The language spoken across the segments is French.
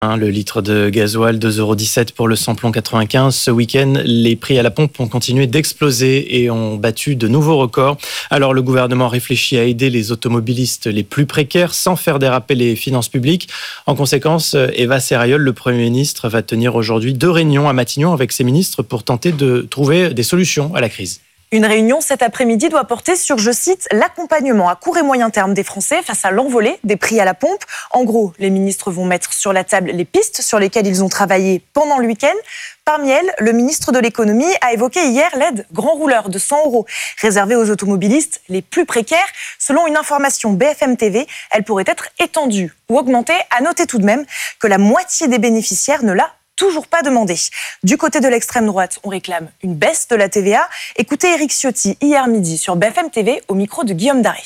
Le litre de gasoil, 2,17 € pour le samplon 95. Ce week-end, les prix à la pompe ont continué d'exploser et ont battu de nouveaux records. Alors le gouvernement réfléchit à aider les automobilistes les plus précaires sans faire déraper les finances publiques. En conséquence, Eva Serrayol, le Premier ministre, va tenir aujourd'hui 2 réunions à Matignon avec ses ministres pour tenter de trouver des solutions à la crise. Une réunion cet après-midi doit porter sur, je cite, l'accompagnement à court et moyen terme des Français face à l'envolée des prix à la pompe. En gros, les ministres vont mettre sur la table les pistes sur lesquelles ils ont travaillé pendant le week-end. Parmi elles, le ministre de l'économie a évoqué hier l'aide grand rouleur de 100 € réservée aux automobilistes les plus précaires. Selon une information BFM TV, elle pourrait être étendue ou augmentée. À noter tout de même que la moitié des bénéficiaires ne l'a toujours pas demandé. Du côté de l'extrême droite, on réclame une baisse de la TVA. Écoutez Éric Ciotti hier midi sur BFM TV au micro de Guillaume Daré.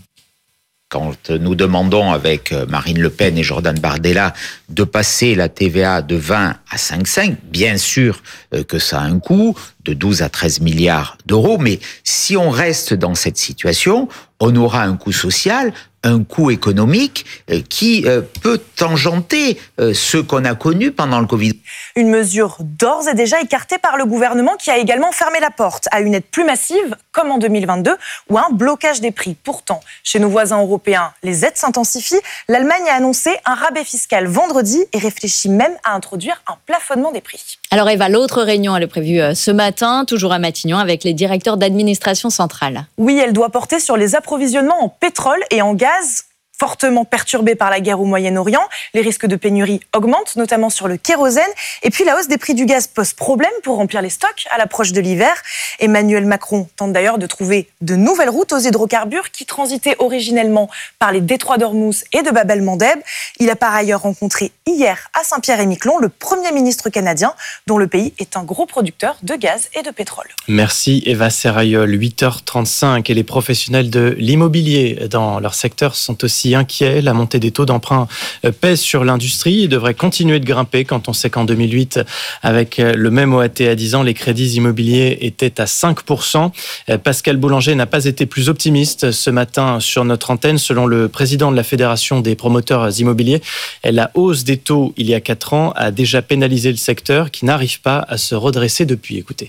Quand nous demandons avec Marine Le Pen et Jordan Bardella de passer la TVA de 20 à 5,5, bien sûr que ça a un coût de 12 à 13 milliards d'euros, mais si on reste dans cette situation, on aura un coût social, un coût économique qui peut tangenter ce qu'on a connu pendant le Covid. Une mesure d'ores et déjà écartée par le gouvernement qui a également fermé la porte à une aide plus massive, comme en 2022, ou à un blocage des prix. Pourtant, chez nos voisins européens, les aides s'intensifient. L'Allemagne a annoncé un rabais fiscal vendredi et réfléchit même à introduire un plafonnement des prix. Alors Eva, l'autre réunion, elle est prévue ce matin, toujours à Matignon, avec les directeurs d'administration centrale. Oui, elle doit porter sur les approvisionnements en pétrole et en gaz, fortement perturbés par la guerre au Moyen-Orient. Les risques de pénurie augmentent, notamment sur le kérosène. Et puis la hausse des prix du gaz pose problème pour remplir les stocks à l'approche de l'hiver. Emmanuel Macron tente d'ailleurs de trouver de nouvelles routes aux hydrocarbures qui transitaient originellement par les détroits d'Ormuz et de Bab el-Mandeb. Il a par ailleurs rencontré hier à Saint-Pierre-et-Miquelon le Premier ministre canadien, dont le pays est un gros producteur de gaz et de pétrole. Merci Eva Serrayol. 8h35 et les professionnels de l'immobilier dans leur secteur sont aussi inquiets. La montée des taux d'emprunt pèse sur l'industrie et devrait continuer de grimper quand on sait qu'en 2008, avec le même OAT à 10 ans, les crédits immobiliers étaient à 5%. Pascal Boulanger n'a pas été plus optimiste ce matin sur notre antenne. Selon le président de la Fédération des promoteurs immobiliers, la hausse des taux il y a 4 ans a déjà pénalisé le secteur qui n'arrive pas à se redresser depuis. Écoutez.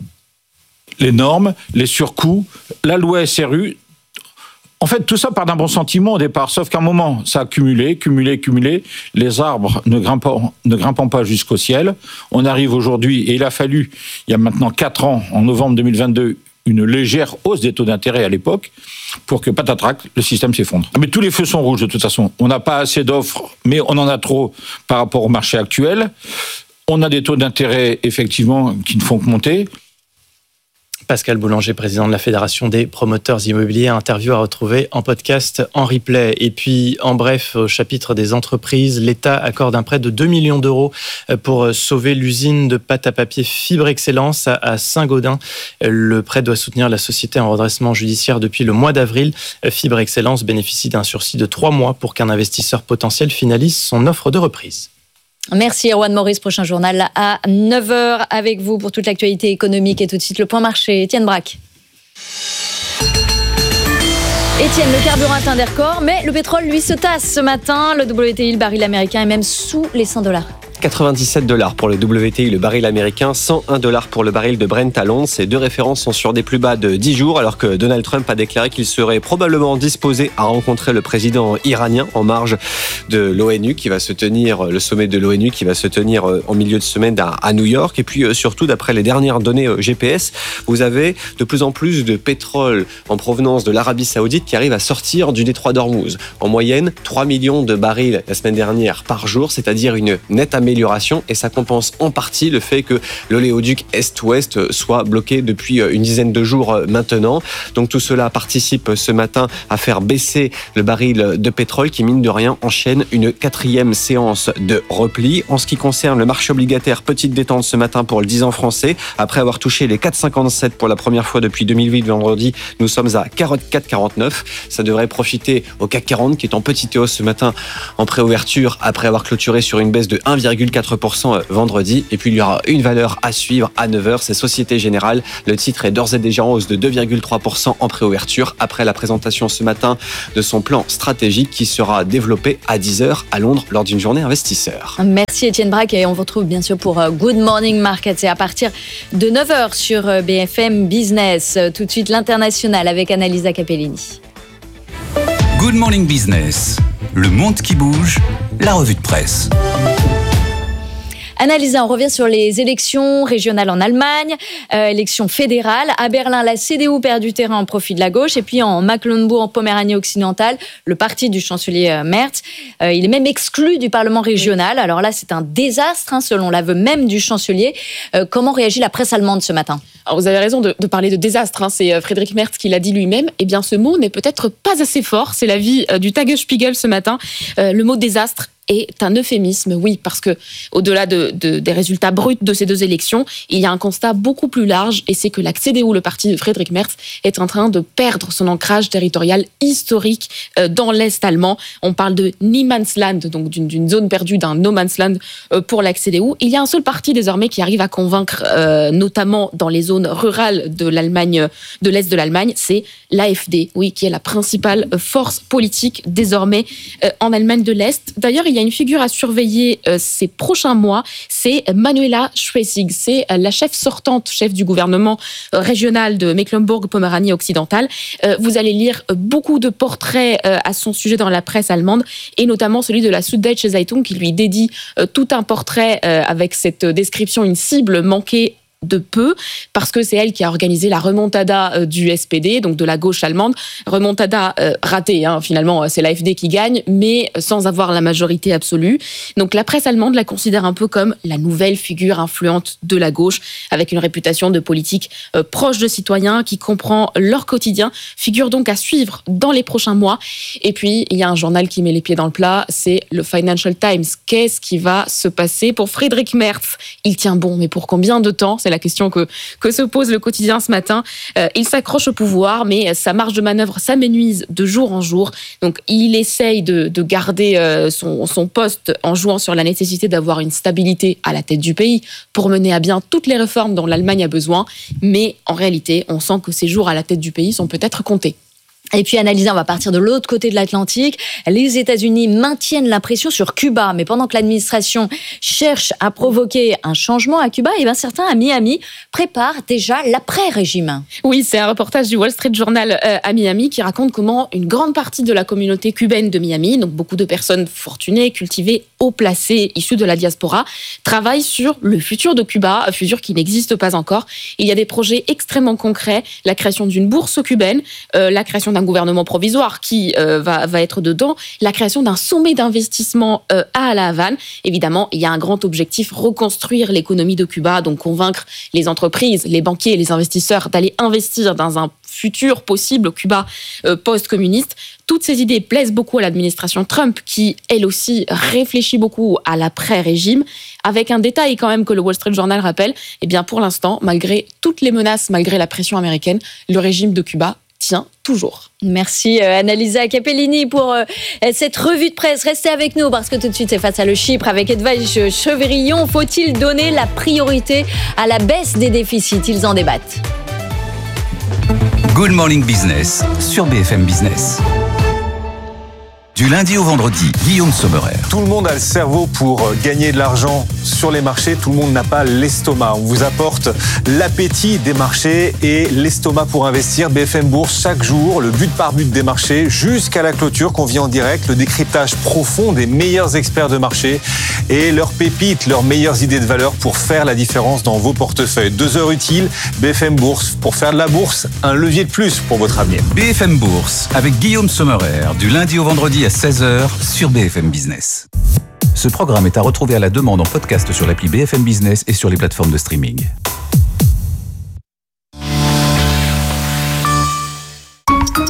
Les normes, les surcoûts, la loi SRU. En fait, tout ça part d'un bon sentiment au départ, sauf qu'à un moment, ça a cumulé. Les arbres ne grimpant pas jusqu'au ciel. On arrive aujourd'hui, et il a fallu, il y a maintenant 4 ans, en novembre 2022, une légère hausse des taux d'intérêt à l'époque, pour que, patatrac, le système s'effondre. Mais tous les feux sont rouges de toute façon. On n'a pas assez d'offres, mais on en a trop par rapport au marché actuel. On a des taux d'intérêt, effectivement, qui ne font que monter. Pascal Boulanger, président de la Fédération des promoteurs immobiliers, interview à retrouver en podcast, en replay. Et puis, en bref, au chapitre des entreprises, l'État accorde un prêt de 2 millions d'euros pour sauver l'usine de pâte à papier Fibre Excellence à Saint-Gaudens. Le prêt doit soutenir la société en redressement judiciaire depuis le mois d'avril. Fibre Excellence bénéficie d'un sursis de 3 mois pour qu'un investisseur potentiel finalise son offre de reprise. Merci Erwan Maurice, prochain journal à 9h avec vous pour toute l'actualité économique et tout de suite le point marché. Étienne Braque. Étienne, le carburant atteint des records, mais le pétrole lui se tasse ce matin. Le WTI, le baril américain est même sous les $100. 97 $ pour le WTI, le baril américain, 101 $ pour le baril de Brent à Londres. Ces deux références sont sur des plus bas de 10 jours, alors que Donald Trump a déclaré qu'il serait probablement disposé à rencontrer le président iranien en marge de l'ONU, qui va se tenir, le sommet de l'ONU qui va se tenir en milieu de semaine à New York. Et puis surtout, d'après les dernières données GPS, vous avez de plus en plus de pétrole en provenance de l'Arabie Saoudite qui arrive à sortir du détroit d'Ormuz. En moyenne, 3 millions de barils la semaine dernière par jour, c'est-à-dire une nette amélioration, et ça compense en partie le fait que l'oléoduc Est-Ouest soit bloqué depuis une dizaine de jours maintenant. Donc tout cela participe ce matin à faire baisser le baril de pétrole qui, mine de rien, enchaîne une 4e séance de repli. En ce qui concerne le marché obligataire, petite détente ce matin pour le 10 ans français. Après avoir touché les 4,57 pour la première fois depuis 2008 vendredi, nous sommes à 4,49. Ça devrait profiter au CAC 40 qui est en petite hausse ce matin en préouverture après avoir clôturé sur une baisse de 1,5%. 2,4% vendredi. Et puis il y aura une valeur à suivre à 9h, c'est Société Générale. Le titre est d'ores et déjà en hausse de 2,3% en préouverture après la présentation ce matin de son plan stratégique qui sera développé à 10h à Londres lors d'une journée investisseur. Merci Étienne Braque et on vous retrouve bien sûr pour Good Morning Market. C'est à partir de 9h sur BFM Business. Tout de suite l'international avec Annalisa Capellini. Good Morning Business, le monde qui bouge, la revue de presse. Annalisa, on revient sur les élections régionales en Allemagne, élections fédérales. À Berlin, la CDU perd du terrain au profit de la gauche. Et puis en Mecklembourg-Poméranie occidentale, le parti du chancelier Merz, il est même exclu du Parlement régional. Alors là, c'est un désastre, selon l'aveu même du chancelier. Comment réagit la presse allemande ce matin ? Alors vous avez raison de parler de désastre. C'est Friedrich Merz qui l'a dit lui-même. Eh bien, ce mot n'est peut-être pas assez fort. C'est l'avis du Tagesspiegel ce matin. Le mot désastre est un euphémisme, oui, parce que au-delà des résultats bruts de ces deux élections, il y a un constat beaucoup plus large, et c'est que la CDU, le parti de Friedrich Merz, est en train de perdre son ancrage territorial historique dans l'Est allemand. On parle de Niemandsland, donc d'une zone perdue, d'un no man's land pour la CDU. Il y a un seul parti désormais qui arrive à convaincre, notamment dans les zones rurales de l'Allemagne, de l'Est de l'Allemagne, c'est l'AfD, oui, qui est la principale force politique désormais en Allemagne de l'Est. D'ailleurs, il y a une figure à surveiller ces prochains mois, c'est Manuela Schwesig. C'est la chef sortante, chef du gouvernement régional de Mecklembourg-Poméranie occidentale. Vous allez lire beaucoup de portraits à son sujet dans la presse allemande, et notamment celui de la Süddeutsche Zeitung qui lui dédie tout un portrait avec cette description, une cible manquée de peu, parce que c'est elle qui a organisé la remontada du SPD, donc de la gauche allemande. Remontada ratée, finalement, c'est l'AfD qui gagne, mais sans avoir la majorité absolue. Donc la presse allemande la considère un peu comme la nouvelle figure influente de la gauche, avec une réputation de politique proche de citoyens, qui comprend leur quotidien, figure donc à suivre dans les prochains mois. Et puis, il y a un journal qui met les pieds dans le plat, c'est le Financial Times. Qu'est-ce qui va se passer pour Friedrich Merz ? Il tient bon, mais pour combien de temps ? C'est la question que se pose le quotidien ce matin. Il s'accroche au pouvoir, mais sa marge de manœuvre s'amenuise de jour en jour. Donc, il essaye de garder son poste en jouant sur la nécessité d'avoir une stabilité à la tête du pays pour mener à bien toutes les réformes dont l'Allemagne a besoin. Mais en réalité, on sent que ses jours à la tête du pays sont peut-être comptés. Et puis, Annalisa, on va partir de l'autre côté de l'Atlantique. Les États-Unis maintiennent la pression sur Cuba, mais pendant que l'administration cherche à provoquer un changement à Cuba, certains à Miami préparent déjà l'après-régime. Oui, c'est un reportage du Wall Street Journal à Miami qui raconte comment une grande partie de la communauté cubaine de Miami, donc beaucoup de personnes fortunées, cultivées, haut placées, issues de la diaspora, travaillent sur le futur de Cuba, un futur qui n'existe pas encore. Il y a des projets extrêmement concrets, la création d'une bourse cubaine, la création d'un gouvernement provisoire qui va être dedans, la création d'un sommet d'investissement à La Havane. Évidemment, il y a un grand objectif, reconstruire l'économie de Cuba, donc convaincre les entreprises, les banquiers, les investisseurs d'aller investir dans un futur possible Cuba post-communiste. Toutes ces idées plaisent beaucoup à l'administration Trump qui, elle aussi, réfléchit beaucoup à l'après-régime, avec un détail quand même que le Wall Street Journal rappelle. Eh bien, pour l'instant, malgré toutes les menaces, malgré la pression américaine, le régime de Cuba tient toujours. Merci Annalisa Capellini pour cette revue de presse. Restez avec nous parce que tout de suite c'est Face à le Chypre avec Edwige Chevrillon. Faut-il donner la priorité à la baisse des déficits ? Ils en débattent. Good Morning Business sur BFM Business. Du lundi au vendredi, Guillaume Sommerer. Tout le monde a le cerveau pour gagner de l'argent sur les marchés. Tout le monde n'a pas l'estomac. On vous apporte l'appétit des marchés et l'estomac pour investir. BFM Bourse, chaque jour, le but par but des marchés jusqu'à la clôture qu'on vit en direct. Le décryptage profond des meilleurs experts de marché et leurs pépites, leurs meilleures idées de valeur pour faire la différence dans vos portefeuilles. 2 heures utiles, BFM Bourse. Pour faire de la bourse, un levier de plus pour votre avenir. BFM Bourse avec Guillaume Sommerer, du lundi au vendredi à 16h sur BFM Business. Ce programme est à retrouver à la demande en podcast sur l'appli BFM Business et sur les plateformes de streaming. Vous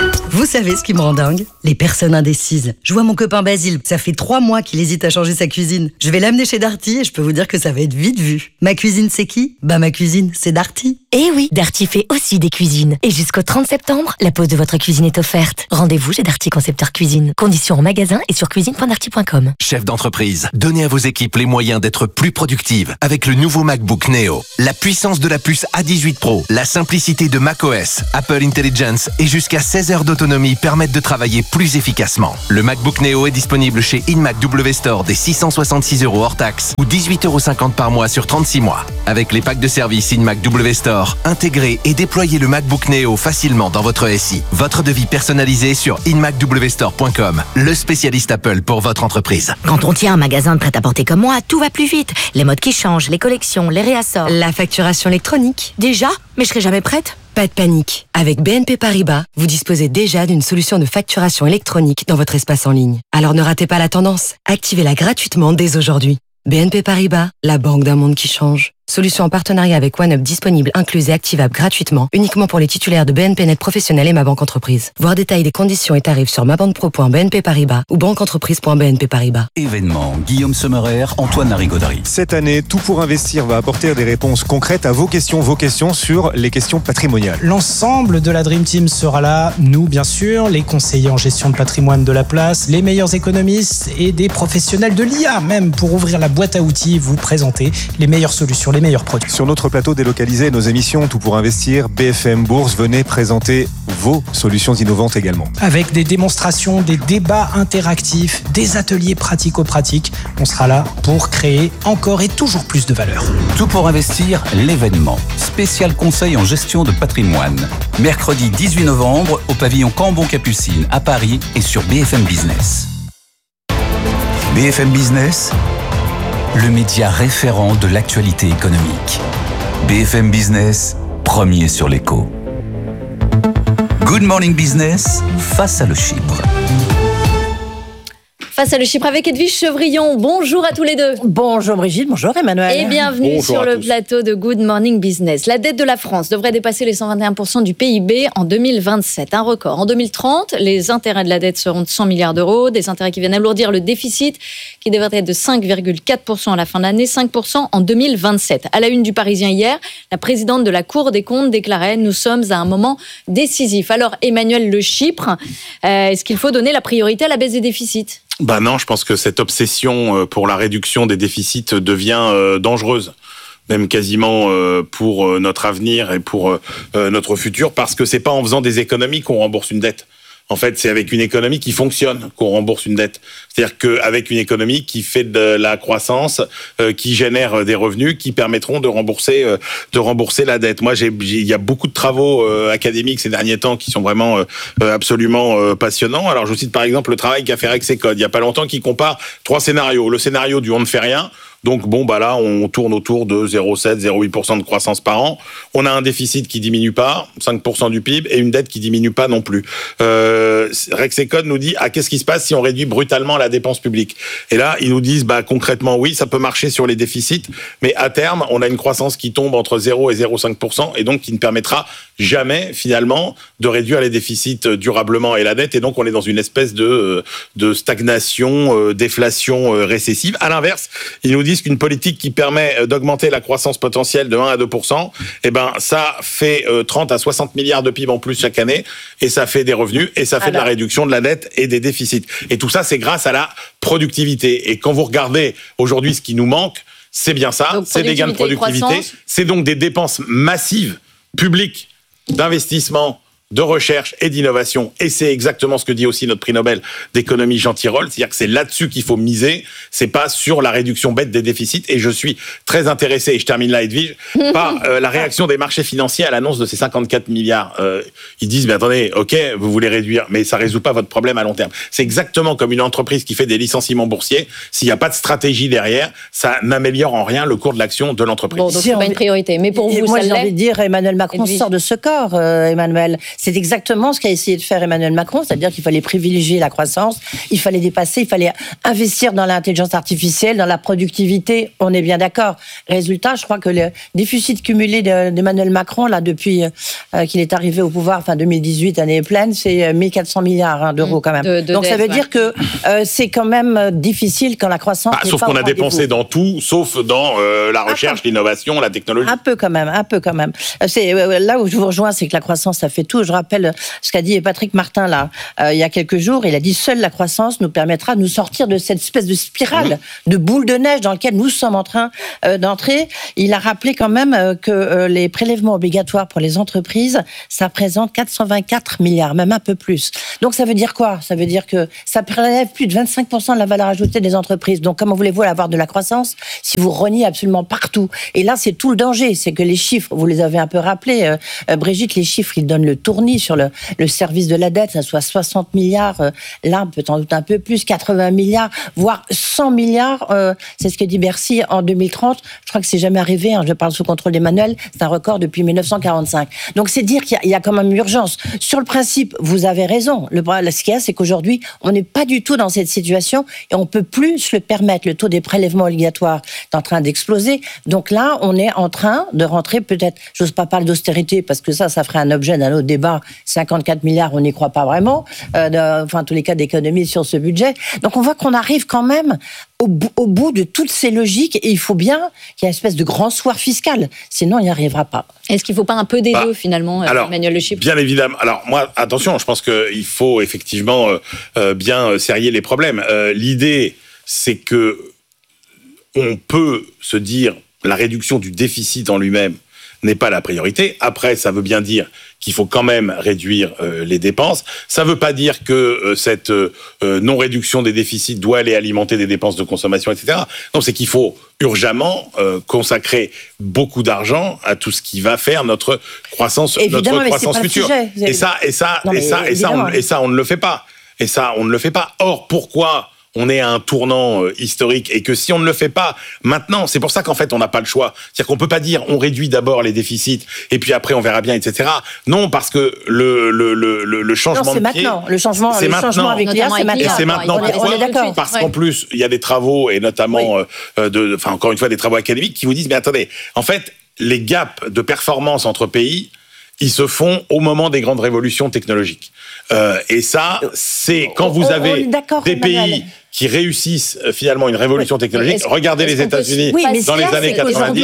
Vous savez ce qui me rend dingue? Les personnes indécises. Je vois mon copain Basile, ça fait 3 mois qu'il hésite à changer sa cuisine. Je vais l'amener chez Darty et je peux vous dire que ça va être vite vu. Ma cuisine, c'est qui? Bah ma cuisine, c'est Darty. Eh oui, Darty fait aussi des cuisines. Et jusqu'au 30 septembre, la pose de votre cuisine est offerte. Rendez-vous chez Darty Concepteur Cuisine. Conditions en magasin et sur cuisine.darty.com. Chef d'entreprise, donnez à vos équipes les moyens d'être plus productives avec le nouveau MacBook Neo. La puissance de la puce A18 Pro, la simplicité de macOS, Apple Intelligence et jusqu'à 16 heures d'autonomie permettent de travailler plus efficacement. Le MacBook Neo est disponible chez InMac W Store dès 666 € hors taxe ou 18,50 € par mois sur 36 mois. Avec les packs de service InMac W Store, intégrez et déployez le MacBook Neo facilement dans votre SI. Votre devis personnalisé sur inmacwstore.com, le spécialiste Apple pour votre entreprise. Quand on tient un magasin de prêt-à-porter comme moi, tout va plus vite. Les modes qui changent, les collections, les réassorts. La facturation électronique. Déjà? Mais je serai jamais prête. Pas de panique. Avec BNP Paribas, vous disposez déjà d'une solution de facturation électronique dans votre espace en ligne. Alors ne ratez pas la tendance. Activez-la gratuitement dès aujourd'hui. BNP Paribas, la banque d'un monde qui change. Solution en partenariat avec OneUp disponible, incluse et activable gratuitement, uniquement pour les titulaires de BNP Net Professionnel et Ma Banque Entreprise. Voir détails des conditions et tarifs sur mabanquepro.bnp Paribas ou banqueentreprise.bnp Paribas. Événement, Guillaume Sommerer, Antoine Larigauderie. Cette année, Tout pour investir va apporter des réponses concrètes à vos questions sur les questions patrimoniales. L'ensemble de la Dream Team sera là, nous bien sûr, les conseillers en gestion de patrimoine de la place, les meilleurs économistes et des professionnels de l'IA même pour ouvrir la boîte à outils, vous présenter les meilleures solutions, les meilleurs produits. Sur notre plateau délocalisé, nos émissions Tout pour investir, BFM Bourse, venez présenter vos solutions innovantes également. Avec des démonstrations, des débats interactifs, des ateliers pratico-pratiques, on sera là pour créer encore et toujours plus de valeur. Tout pour investir, l'événement. Spécial conseil en gestion de patrimoine. Mercredi 18 novembre au pavillon Cambon-Capucine à Paris et sur BFM Business. BFM Business, le média référent de l'actualité économique. BFM Business, premier sur l'écho. Good Morning Business, face à le Chypre. Face à le Chypre avec Edwige Chevrillon. Bonjour à tous les deux. Bonjour Brigitte, bonjour Emmanuel. Et bienvenue bonjour sur le plateau de Good Morning Business. La dette de la France devrait dépasser les 121% du PIB en 2027, un record. En 2030, les intérêts de la dette seront de 100 milliards d'euros, des intérêts qui viennent alourdir le déficit qui devrait être de 5,4% à la fin de l'année, 5% en 2027. À la une du Parisien hier, la présidente de la Cour des comptes déclarait « Nous sommes à un moment décisif ». Alors Emmanuel, le Chypre, est-ce qu'il faut donner la priorité à la baisse des déficits ? Bah non, je pense que cette obsession pour la réduction des déficits devient dangereuse, même quasiment pour notre avenir et pour notre futur, parce que c'est pas en faisant des économies qu'on rembourse une dette. En fait, c'est avec une économie qui fonctionne qu'on rembourse une dette. C'est-à-dire qu'avec une économie qui fait de la croissance, qui génère des revenus, qui permettront de rembourser la dette. Moi, il y a beaucoup de travaux académiques ces derniers temps qui sont vraiment absolument passionnants. Alors, je vous cite par exemple le travail qu'a fait Rexecode il y a pas longtemps, qui compare 3 scénarios. Le scénario du on ne fait rien. Donc bon, bah là, on tourne autour de 0,7, 0,8% de croissance par an. On a un déficit qui diminue pas, 5% du PIB, et une dette qui diminue pas non plus. Rexecode nous dit, qu'est-ce qui se passe si on réduit brutalement la dépense publique? Et là, ils nous disent, concrètement, oui, ça peut marcher sur les déficits, mais à terme, on a une croissance qui tombe entre 0 et 0,5%, et donc qui ne permettra jamais, finalement, de réduire les déficits durablement et la dette, et donc on est dans une espèce de stagnation, déflation récessive. À l'inverse, ils nous disent qu'une politique qui permet d'augmenter la croissance potentielle de 1 à 2%, ça fait 30 à 60 milliards de PIB en plus chaque année, et ça fait des revenus, et ça fait de la réduction de la dette et des déficits. Et tout ça, c'est grâce à la productivité. Et quand vous regardez aujourd'hui ce qui nous manque, c'est bien ça, c'est des gains de productivité, c'est donc des dépenses massives, publiques, d'investissement, de recherche et d'innovation. Et c'est exactement ce que dit aussi notre prix Nobel d'économie Jean Tirole, c'est-à-dire que c'est là-dessus qu'il faut miser, c'est pas sur la réduction bête des déficits. Et je suis très intéressé, et je termine là, Edwige, par la réaction des marchés financiers à l'annonce de ces 54 milliards. Ils disent, mais attendez, ok, vous voulez réduire, mais ça résout pas votre problème à long terme. C'est exactement comme une entreprise qui fait des licenciements boursiers. S'il n'y a pas de stratégie derrière, ça n'améliore en rien le cours de l'action de l'entreprise. Bon, donc c'est pas une priorité. Mais pour vous, moi, ça j'ai l'est. envie de dire, Emmanuel Macron Edwige. sort de ce corps, Emmanuel. C'est exactement ce qu'a essayé de faire Emmanuel Macron, c'est-à-dire qu'il fallait privilégier la croissance, il fallait dépasser, il fallait investir dans l'intelligence artificielle, dans la productivité, on est bien d'accord. Résultat, je crois que le déficit cumulé d'Emmanuel Macron, là, depuis qu'il est arrivé au pouvoir, fin 2018, année pleine, c'est 1400 milliards d'euros quand même. Donc ça veut dire que c'est quand même difficile quand la croissance n'est sauf pas qu'on a dépensé dans tout, sauf dans la recherche, l'innovation, la technologie. Un peu quand même. C'est là où je vous rejoins, c'est que la croissance, ça fait tout. Je rappelle ce qu'a dit Patrick Martin là, il y a quelques jours. Il a dit seule la croissance nous permettra de nous sortir de cette espèce de spirale, de boule de neige dans laquelle nous sommes en train d'entrer. Il a rappelé quand même que les prélèvements obligatoires pour les entreprises, ça représente 424 milliards, même un peu plus. Donc ça veut dire quoi? Ça veut dire que ça prélève plus de 25% de la valeur ajoutée des entreprises. Donc comment voulez-vous avoir de la croissance si vous reniez absolument partout? Et là, c'est tout le danger, c'est que les chiffres, vous les avez un peu rappelés, Brigitte, les chiffres, ils donnent le tournis sur le service de la dette, ça soit 60 milliards, là, peut-être en doute un peu plus, 80 milliards, voire 100 milliards, c'est ce que dit Bercy en 2030. Je crois que c'est jamais arrivé, je parle sous contrôle d'Emmanuel, c'est un record depuis 1945. Donc c'est dire qu'il y a quand même urgence. Sur le principe, vous avez raison. Ce qu'il y a, c'est qu'aujourd'hui, on n'est pas du tout dans cette situation et on peut plus se le permettre. Le taux des prélèvements obligatoires est en train d'exploser. Donc là, on est en train de rentrer peut-être, j'ose pas parler d'austérité parce que ça ferait un objet d'un autre débat. 54 milliards, on n'y croit pas vraiment. En tous les cas, d'économie sur ce budget. Donc on voit qu'on arrive quand même au bout de toutes ces logiques et il faut bien qu'il y ait une espèce de grand soir fiscal. Sinon, il n'y arrivera pas. Est-ce qu'il ne faut pas un peu des deux, finalement, Emmanuel Le Chypre? Bien évidemment. Alors, moi, attention, je pense qu'il faut effectivement bien serrer les problèmes. L'idée, c'est que on peut se dire la réduction du déficit en lui-même n'est pas la priorité. Après, ça veut bien dire qu'il faut quand même réduire les dépenses. Ça ne veut pas dire que cette non-réduction des déficits doit aller alimenter des dépenses de consommation, etc. Non, c'est qu'il faut urgemment consacrer beaucoup d'argent à tout ce qui va faire notre croissance, future. Et ça, on ne le fait pas. Or, pourquoi on est à un tournant historique et que si on ne le fait pas maintenant, c'est pour ça qu'en fait on n'a pas le choix. C'est-à-dire qu'on peut pas dire on réduit d'abord les déficits et puis après on verra bien, etc. Non, parce que le changement de pied, maintenant. Le changement avec l'IA, c'est maintenant. Et c'est maintenant. Pourquoi ? On est d'accord. Parce qu'en plus il y a des travaux et notamment encore une fois des travaux académiques qui vous disent mais attendez, en fait les gaps de performance entre pays, ils se font au moment des grandes révolutions technologiques. Et ça, c'est quand vous avez des pays qui réussissent finalement une révolution technologique. Regardez les États-Unis dans les années 90.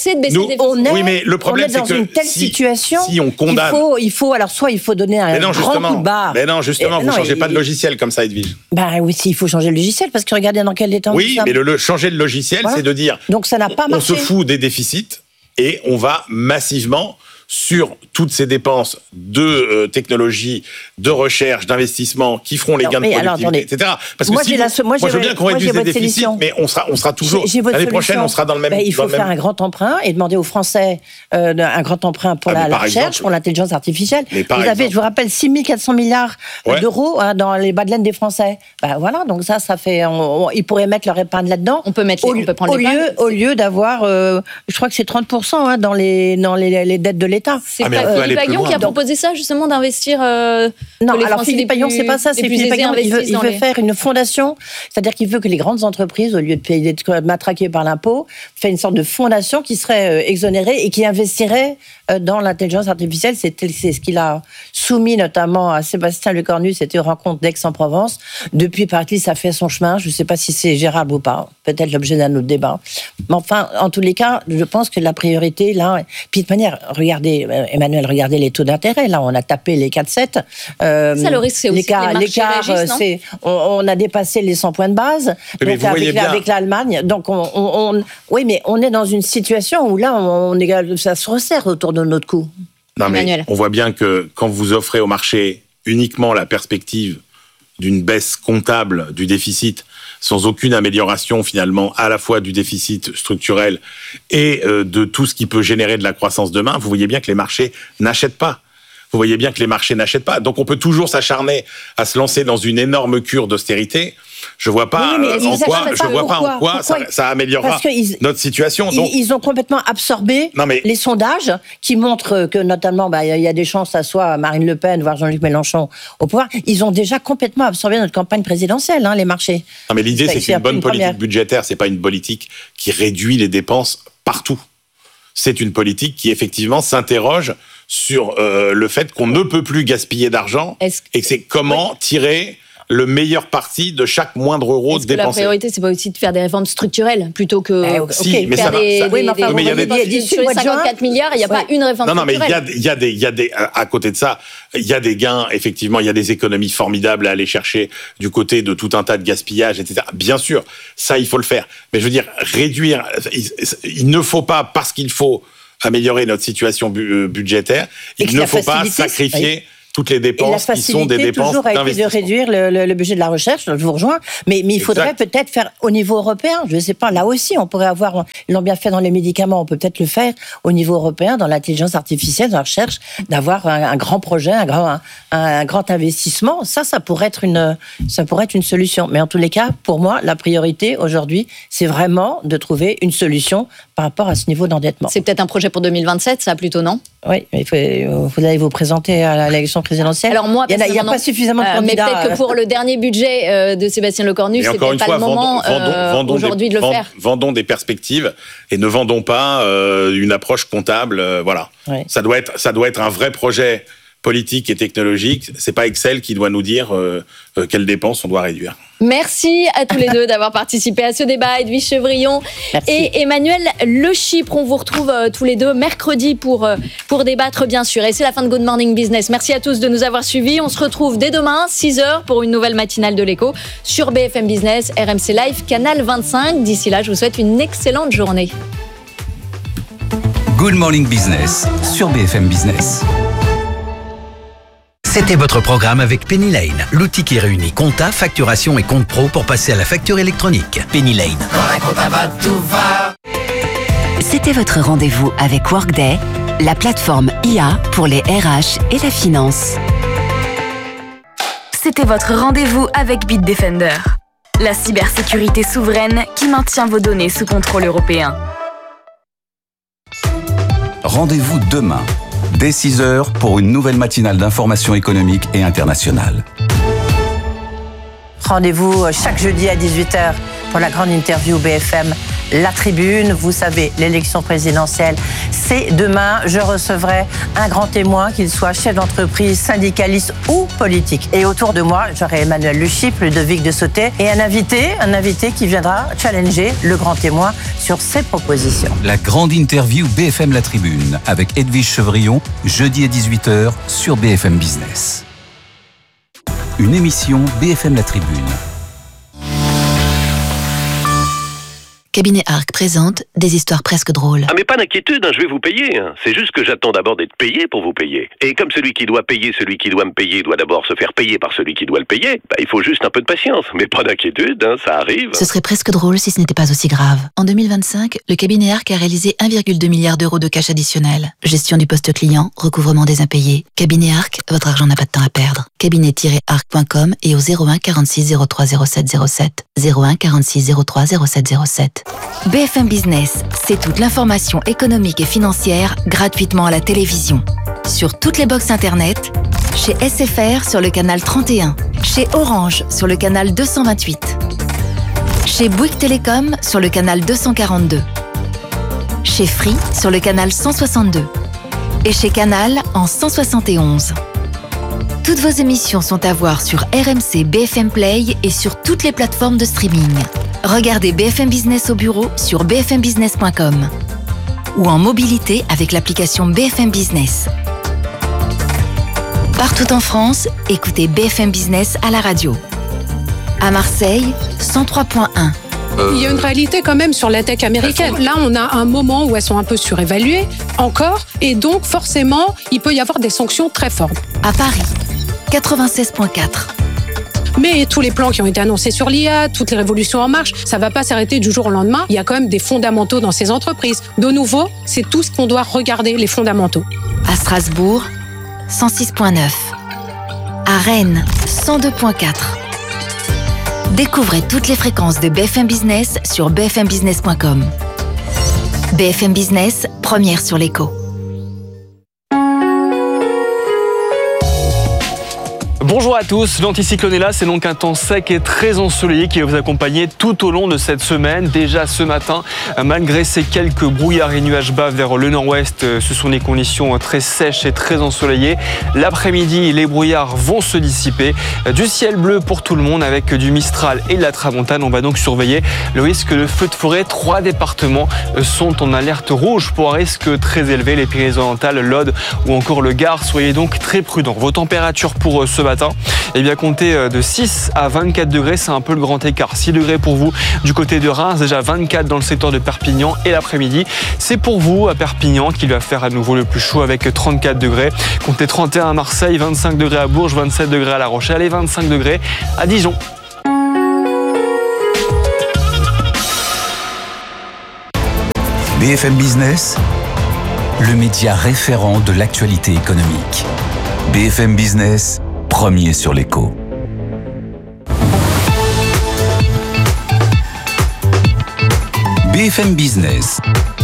Oui, mais le problème, c'est que si on condamne, il faut donner un grand coup de barre. Mais non, justement, vous ne changez pas de logiciel comme ça, Edwige. Ben oui, il faut changer le logiciel parce que regardez dans quel état on est. Oui, mais changer le logiciel, c'est de dire. Donc ça n'a pas marché. On se fout des déficits et on va massivement sur toutes ces dépenses de technologie, de recherche, d'investissement qui feront les gains de productivité, etc. Parce que moi, je veux bien qu'on réduise les déficits, mais on sera toujours... L'année prochaine, on sera dans le même... Il faut faire un grand emprunt et demander aux Français un grand emprunt pour la recherche, pour l'intelligence artificielle. Vous avez, je vous rappelle, 6 400 milliards d'euros dans les bas de laine des Français. Ben voilà, donc ça fait... Ils pourraient mettre leur épargne là-dedans. On peut prendre l'épargne. Au lieu d'avoir, je crois que c'est 30% dans les dettes de l'État. C'est Philippe Payon qui a proposé ça, justement, d'investir. Non, alors Philippe Payon, c'est pas ça. C'est Philippe Payon, il veut faire une fondation, c'est-à-dire qu'il veut que les grandes entreprises, au lieu de payer d'être matraquées par l'impôt, fassent une sorte de fondation qui serait exonérée et qui investirait dans l'intelligence artificielle. C'est ce qu'il a soumis notamment à Sébastien Lecornu, c'était une rencontre d'Aix-en-Provence. Depuis, paraît-il, ça fait son chemin. Je ne sais pas si c'est gérable ou pas. Peut-être l'objet d'un autre débat. Mais enfin, en tous les cas, je pense que la priorité, là... Puis de manière, regardez... Emmanuel, regardez les taux d'intérêt. Là, on a tapé les 4,7. Ça, le risque, c'est aussi que les marchés régissent, on a dépassé les 100 points de base. Mais donc avec l'Allemagne. Donc, oui, mais on est dans une situation où là, ça se resserre autour de notre cou. Non, mais on voit bien que quand vous offrez au marché uniquement la perspective d'une baisse comptable du déficit, sans aucune amélioration finalement à la fois du déficit structurel et de tout ce qui peut générer de la croissance demain, vous voyez bien que les marchés n'achètent pas. Vous voyez bien que les marchés n'achètent pas. Donc on peut toujours s'acharner à se lancer dans une énorme cure d'austérité. Je vois pas en quoi ça améliorera notre situation. Donc, ils ont complètement absorbé les sondages qui montrent que notamment il y a des chances à soit Marine Le Pen, voire Jean-Luc Mélenchon au pouvoir. Ils ont déjà complètement absorbé notre campagne présidentielle, les marchés. Non, mais l'idée, c'est que c'est une bonne politique budgétaire. C'est pas une politique qui réduit les dépenses partout. C'est une politique qui effectivement s'interroge sur le fait qu'on ne peut plus gaspiller d'argent et que c'est comment tirer le meilleur parti de chaque moindre euro dépensé. La priorité, c'est pas aussi de faire des réformes structurelles plutôt que mais faire des 54 milliards, il n'y a pas une réforme structurelle. Non, mais il y a des à côté de ça, il y a des gains, effectivement, il y a des économies formidables à aller chercher du côté de tout un tas de gaspillage, etc. Bien sûr, ça, il faut le faire. Mais je veux dire, réduire, il ne faut pas, parce qu'il faut améliorer notre situation budgétaire, il ne faut pas sacrifier toutes les dépenses qui sont des dépenses toujours a été de réduire le budget de la recherche, je vous rejoins, mais il faudrait peut-être faire au niveau européen, je ne sais pas, là aussi on pourrait avoir, ils l'ont bien fait dans les médicaments, on peut peut-être le faire au niveau européen, dans l'intelligence artificielle, dans la recherche, d'avoir un grand projet, un grand investissement, ça pourrait être une solution. Mais en tous les cas, pour moi, la priorité aujourd'hui, c'est vraiment de trouver une solution par rapport à ce niveau d'endettement. C'est peut-être un projet pour 2027, ça plutôt, non ? Oui, mais vous allez vous présenter à l'élection présidentielle. Alors moi, il n'y a pas suffisamment de candidats. Mais peut-être que pour le dernier budget de Sébastien Lecornu, c'est peut-être pas le moment aujourd'hui de le faire. Vendons des perspectives et ne vendons pas une approche comptable. Voilà. Oui. Ça doit être un vrai projet politique et technologique. C'est pas Excel qui doit nous dire quelles dépenses on doit réduire. Merci à tous les deux d'avoir participé à ce débat. Edwige Chevrillon et Emmanuel Le Chypre. On vous retrouve tous les deux mercredi pour débattre, bien sûr. Et c'est la fin de Good Morning Business. Merci à tous de nous avoir suivis. On se retrouve dès demain, 6h, pour une nouvelle matinale de l'Écho sur BFM Business, RMC Live, Canal 25. D'ici là, je vous souhaite une excellente journée. Good Morning Business sur BFM Business. C'était votre programme avec Penny Lane, l'outil qui réunit compta, facturation et compte pro pour passer à la facture électronique. Penny Lane. C'était votre rendez-vous avec Workday, la plateforme IA pour les RH et la finance. C'était votre rendez-vous avec Bitdefender, la cybersécurité souveraine qui maintient vos données sous contrôle européen. Rendez-vous demain, dès 6h, pour une nouvelle matinale d'information économique et internationale. Rendez-vous chaque jeudi à 18h pour la grande interview BFM La Tribune. Vous savez, l'élection présidentielle, c'est demain. Je recevrai un grand témoin, qu'il soit chef d'entreprise, syndicaliste ou politique. Et autour de moi, j'aurai Emmanuel Le Chypre, Ludovic de Sauté et un invité qui viendra challenger le grand témoin sur ses propositions. La grande interview BFM La Tribune avec Edwige Chevrillon, jeudi à 18h sur BFM Business. Une émission BFM La Tribune. Cabinet Arc présente des histoires presque drôles. Ah mais pas d'inquiétude, je vais vous payer. C'est juste que j'attends d'abord d'être payé pour vous payer. Et comme celui qui doit payer celui qui doit me payer doit d'abord se faire payer par celui qui doit le payer, il faut juste un peu de patience. Mais pas d'inquiétude, ça arrive. Ce serait presque drôle si ce n'était pas aussi grave. En 2025, le cabinet Arc a réalisé 1,2 milliard d'euros de cash additionnel. Gestion du poste client, recouvrement des impayés. Cabinet Arc, votre argent n'a pas de temps à perdre. Cabinet-arc.com et au 01 46 03 07 07. 01 46 03 07 07. BFM Business, c'est toute l'information économique et financière gratuitement à la télévision. Sur toutes les box internet, chez SFR sur le canal 31, chez Orange sur le canal 228, chez Bouygues Télécom sur le canal 242, chez Free sur le canal 162 et chez Canal en 171. Toutes vos émissions sont à voir sur RMC BFM Play et sur toutes les plateformes de streaming. Regardez BFM Business au bureau sur bfmbusiness.com ou en mobilité avec l'application BFM Business. Partout en France, écoutez BFM Business à la radio. À Marseille, 103.1. Il y a une réalité quand même sur la tech américaine. Là, on a un moment où elles sont un peu surévaluées, encore, et donc forcément, il peut y avoir des sanctions très fortes. À Paris, 96.4. Mais tous les plans qui ont été annoncés sur l'IA, toutes les révolutions en marche, ça ne va pas s'arrêter du jour au lendemain. Il y a quand même des fondamentaux dans ces entreprises. De nouveau, c'est tout ce qu'on doit regarder, les fondamentaux. À Strasbourg, 106.9. À Rennes, 102.4. Découvrez toutes les fréquences de BFM Business sur bfmbusiness.com. BFM Business, première sur l'écho. Bonjour à tous, l'anticyclone est là, c'est donc un temps sec et très ensoleillé qui va vous accompagner tout au long de cette semaine. Déjà ce matin, malgré ces quelques brouillards et nuages bas vers le nord-ouest, ce sont des conditions très sèches et très ensoleillées. L'après-midi, les brouillards vont se dissiper. Du ciel bleu pour tout le monde avec du Mistral et de la Tramontane. On va donc surveiller le risque de feu de forêt. 3 départements sont en alerte rouge pour un risque très élevé. Les Pyrénées-Orientales, l'Aude ou encore le Gard. Soyez donc très prudents. Vos températures pour ce matin, eh bien, comptez de 6 à 24 degrés, c'est un peu le grand écart. 6 degrés pour vous du côté de Reims, déjà 24 dans le secteur de Perpignan. Et l'après-midi, c'est pour vous à Perpignan qu'il va faire à nouveau le plus chaud avec 34 degrés. Comptez 31 à Marseille, 25 degrés à Bourges, 27 degrés à La Rochelle et 25 degrés à Dijon. BFM Business, le média référent de l'actualité économique. BFM Business, premier sur l'écho. BFM Business,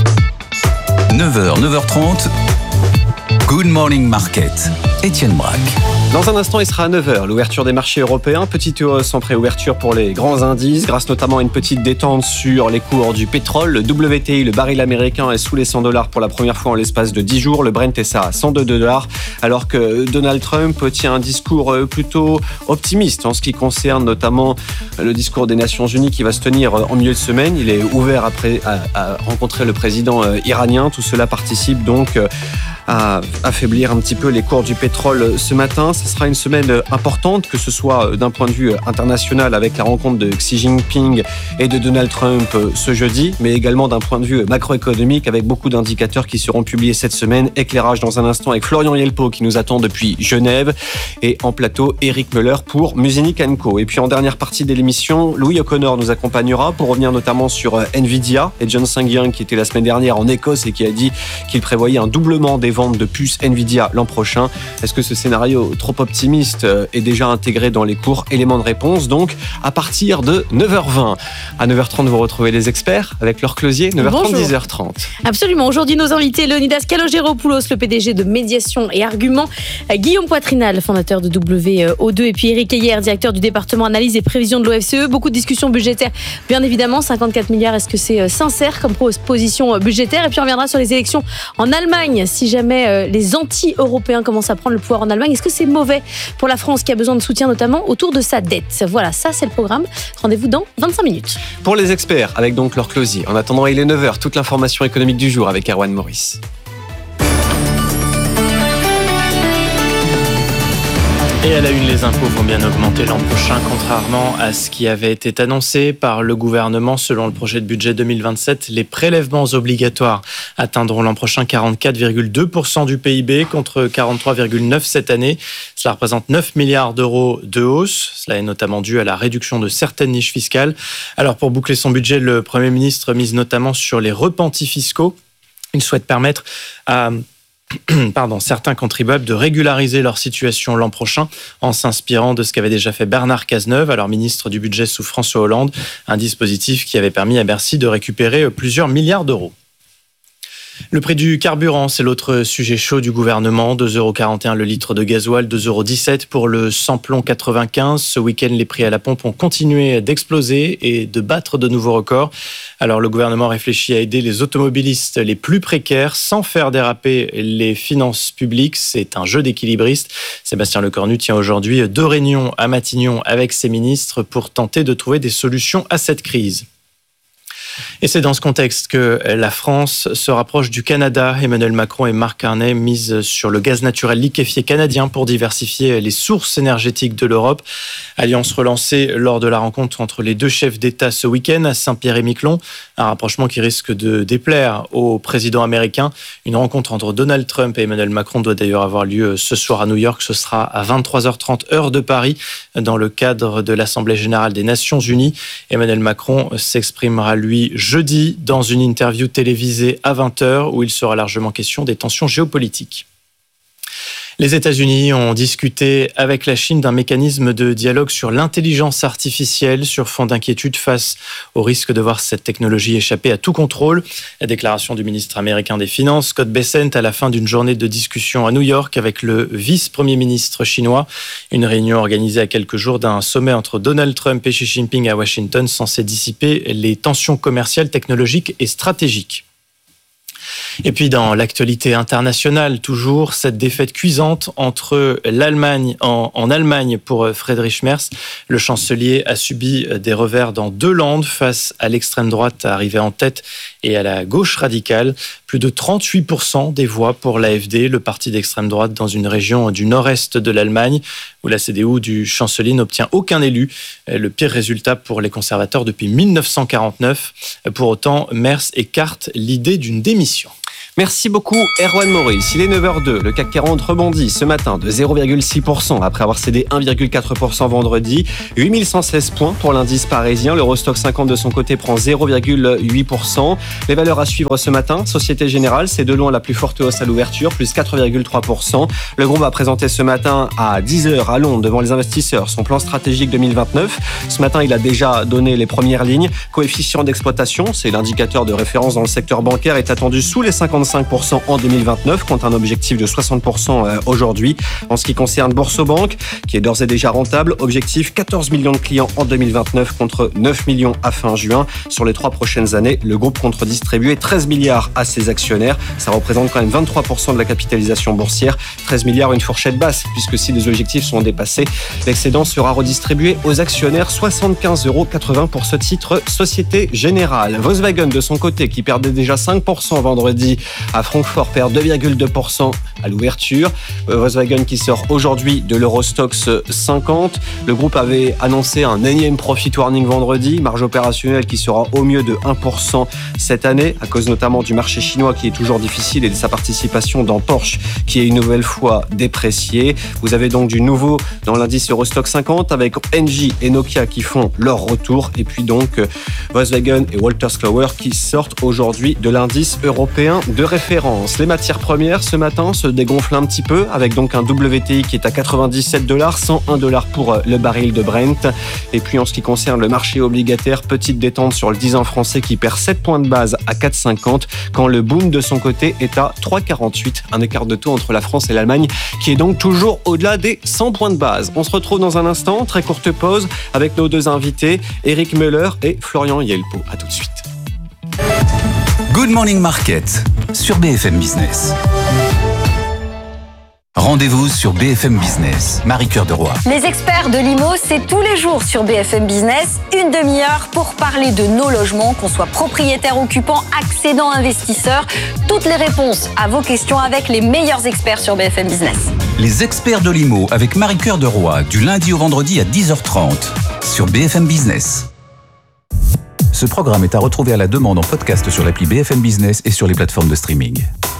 9h, 9h30, Good Morning Market, Étienne Braque. Dans un instant, il sera à 9h, l'ouverture des marchés européens. Petite hausse en préouverture pour les grands indices, grâce notamment à une petite détente sur les cours du pétrole. Le WTI, le baril américain, est sous les $100 pour la première fois en l'espace de 10 jours. Le Brent est à $102, alors que Donald Trump tient un discours plutôt optimiste en ce qui concerne notamment le discours des Nations Unies qui va se tenir en milieu de semaine. Il est ouvert à rencontrer le président iranien. Tout cela participe donc à affaiblir un petit peu les cours du pétrole ce matin. Ce sera une semaine importante, que ce soit d'un point de vue international avec la rencontre de Xi Jinping et de Donald Trump ce jeudi, mais également d'un point de vue macroéconomique avec beaucoup d'indicateurs qui seront publiés cette semaine. Éclairage dans un instant avec Florian Yelpo qui nous attend depuis Genève et en plateau Eric Muller pour Musinich & Co. Et puis en dernière partie de l'émission, Louis O'Connor nous accompagnera pour revenir notamment sur Nvidia et John Sang-Yang qui était la semaine dernière en Écosse et qui a dit qu'il prévoyait un doublement des ventes de puces Nvidia l'an prochain. Est-ce que ce scénario trop optimiste est déjà intégré dans les cours? Élément de réponse donc à partir de 9h20. À 9h30, vous retrouvez les experts avec leur closier. 9h30, bonjour. 10h30. Absolument. Aujourd'hui, nos invités, Leonidas Kalogeropoulos, le PDG de Médiation et Arguments, Guillaume Poitrinal, fondateur de WO2, et puis Eric Heyer, directeur du département analyse et prévision de l'OFCE. Beaucoup de discussions budgétaires, bien évidemment. 54 milliards, est-ce que c'est sincère comme proposition budgétaire? Et puis on reviendra sur les élections en Allemagne. Si jamais les anti-européens commencent à prendre le pouvoir en Allemagne, est-ce que c'est mauvais pour la France qui a besoin de soutien notamment autour de sa dette? Voilà, ça c'est le programme. Rendez-vous dans 25 minutes. Pour les experts, avec donc leur closier. En attendant, il est 9h, toute l'information économique du jour avec Erwan Maurice. Et à la une, les impôts vont bien augmenter l'an prochain, contrairement à ce qui avait été annoncé par le gouvernement. Selon le projet de budget 2027, les prélèvements obligatoires atteindront l'an prochain 44,2% du PIB contre 43,9% cette année. Cela représente 9 milliards d'euros de hausse. Cela est notamment dû à la réduction de certaines niches fiscales. Alors pour boucler son budget, le Premier ministre mise notamment sur les repentis fiscaux. Il souhaite permettre à certains contribuables de régulariser leur situation l'an prochain en s'inspirant de ce qu'avait déjà fait Bernard Cazeneuve, alors ministre du Budget sous François Hollande, un dispositif qui avait permis à Bercy de récupérer plusieurs milliards d'euros. Le prix du carburant, c'est l'autre sujet chaud du gouvernement. 2,41 € le litre de gasoil, 2,17 € pour le samplon 95. Ce week-end, les prix à la pompe ont continué d'exploser et de battre de nouveaux records. Alors le gouvernement réfléchit à aider les automobilistes les plus précaires sans faire déraper les finances publiques. C'est un jeu d'équilibriste. Sébastien Lecornu tient aujourd'hui 2 réunions à Matignon avec ses ministres pour tenter de trouver des solutions à cette crise. Et c'est dans ce contexte que la France se rapproche du Canada. Emmanuel Macron et Mark Carney misent sur le gaz naturel liquéfié canadien pour diversifier les sources énergétiques de l'Europe. Alliance relancée lors de la rencontre entre les deux chefs d'État ce week-end à Saint-Pierre-et-Miquelon. Un rapprochement qui risque de déplaire au président américain. Une rencontre entre Donald Trump et Emmanuel Macron doit d'ailleurs avoir lieu ce soir à New York. Ce sera à 23h30 heure de Paris dans le cadre de l'Assemblée générale des Nations Unies. Emmanuel Macron s'exprimera lui jeudi dans une interview télévisée à 20h où il sera largement question des tensions géopolitiques. Les États-Unis ont discuté avec la Chine d'un mécanisme de dialogue sur l'intelligence artificielle sur fond d'inquiétude face au risque de voir cette technologie échapper à tout contrôle. La déclaration du ministre américain des Finances, Scott Bessent, à la fin d'une journée de discussion à New York avec le vice-premier ministre chinois. Une réunion organisée à quelques jours d'un sommet entre Donald Trump et Xi Jinping à Washington censé dissiper les tensions commerciales, technologiques et stratégiques. Et puis dans l'actualité internationale, toujours cette défaite cuisante entre l'Allemagne en Allemagne pour Friedrich Merz. Le chancelier a subi des revers dans 2 Landes face à l'extrême droite arrivée en tête et à la gauche radicale. Plus de 38% des voix pour l'AfD, le parti d'extrême droite dans une région du nord-est de l'Allemagne où la CDU du chancelier n'obtient aucun élu. Le pire résultat pour les conservateurs depuis 1949. Pour autant, Merz écarte l'idée d'une démission. Merci beaucoup Erwan Maurice. Il est 9h02. Le CAC 40 rebondit ce matin de 0,6% après avoir cédé 1,4% vendredi. 8116 points pour l'indice parisien. L'Eurostoxx 50 de son côté prend 0,8%. Les valeurs à suivre ce matin. Société Générale, c'est de loin la plus forte hausse à l'ouverture, plus 4,3%. Le groupe va présenter ce matin à 10h à Londres devant les investisseurs son plan stratégique 2029. Ce matin, il a déjà donné les premières lignes. Coefficient d'exploitation, c'est l'indicateur de référence dans le secteur bancaire, est attendu sous les 55% en 2029 contre un objectif de 60% aujourd'hui. En ce qui concerne Boursobank, qui est d'ores et déjà rentable, objectif 14 millions de clients en 2029 contre 9 millions à fin juin. Sur les 3 prochaines années, le groupe compte redistribuer 13 milliards à ses actionnaires. Ça représente quand même 23% de la capitalisation boursière. 13 milliards, une fourchette basse, puisque si les objectifs sont dépassés, l'excédent sera redistribué aux actionnaires. 75,80 € pour ce titre Société Générale. Volkswagen de son côté, qui perdait déjà 5% vendredi à Francfort, perd 2,2% à l'ouverture. Volkswagen qui sort aujourd'hui de l'Eurostoxx 50. Le groupe avait annoncé un énième profit warning vendredi, marge opérationnelle qui sera au mieux de 1% cette année, à cause notamment du marché chinois qui est toujours difficile et de sa participation dans Porsche qui est une nouvelle fois dépréciée. Vous avez donc du nouveau dans l'indice Eurostoxx 50 avec Engie et Nokia qui font leur retour, et puis donc Volkswagen et Wolters Kluwer qui sortent aujourd'hui de l'indice européen de référence. Les matières premières ce matin se dégonflent un petit peu avec donc un WTI qui est à $97, $101 pour le baril de Brent. Et puis en ce qui concerne le marché obligataire, petite détente sur le 10 ans français qui perd 7 points de base à 4,50 quand le Bund de son côté est à 3,48. Un écart de taux entre la France et l'Allemagne qui est donc toujours au-delà des 100 points de base. On se retrouve dans un instant, très courte pause avec nos 2 invités, Eric Müller et Florian Yelpo. À tout de suite. Good Morning Market sur BFM Business. Rendez-vous sur BFM Business. Marie-Cœur de Roy. Les experts de l'IMO, c'est tous les jours sur BFM Business, une demi-heure pour parler de nos logements, qu'on soit propriétaire, occupant, accédant, investisseur. Toutes les réponses à vos questions avec les meilleurs experts sur BFM Business. Les experts de l'IMO avec Marie-Cœur de Roy, du lundi au vendredi à 10h30 sur BFM Business. Ce programme est à retrouver à la demande en podcast sur l'appli BFM Business et sur les plateformes de streaming.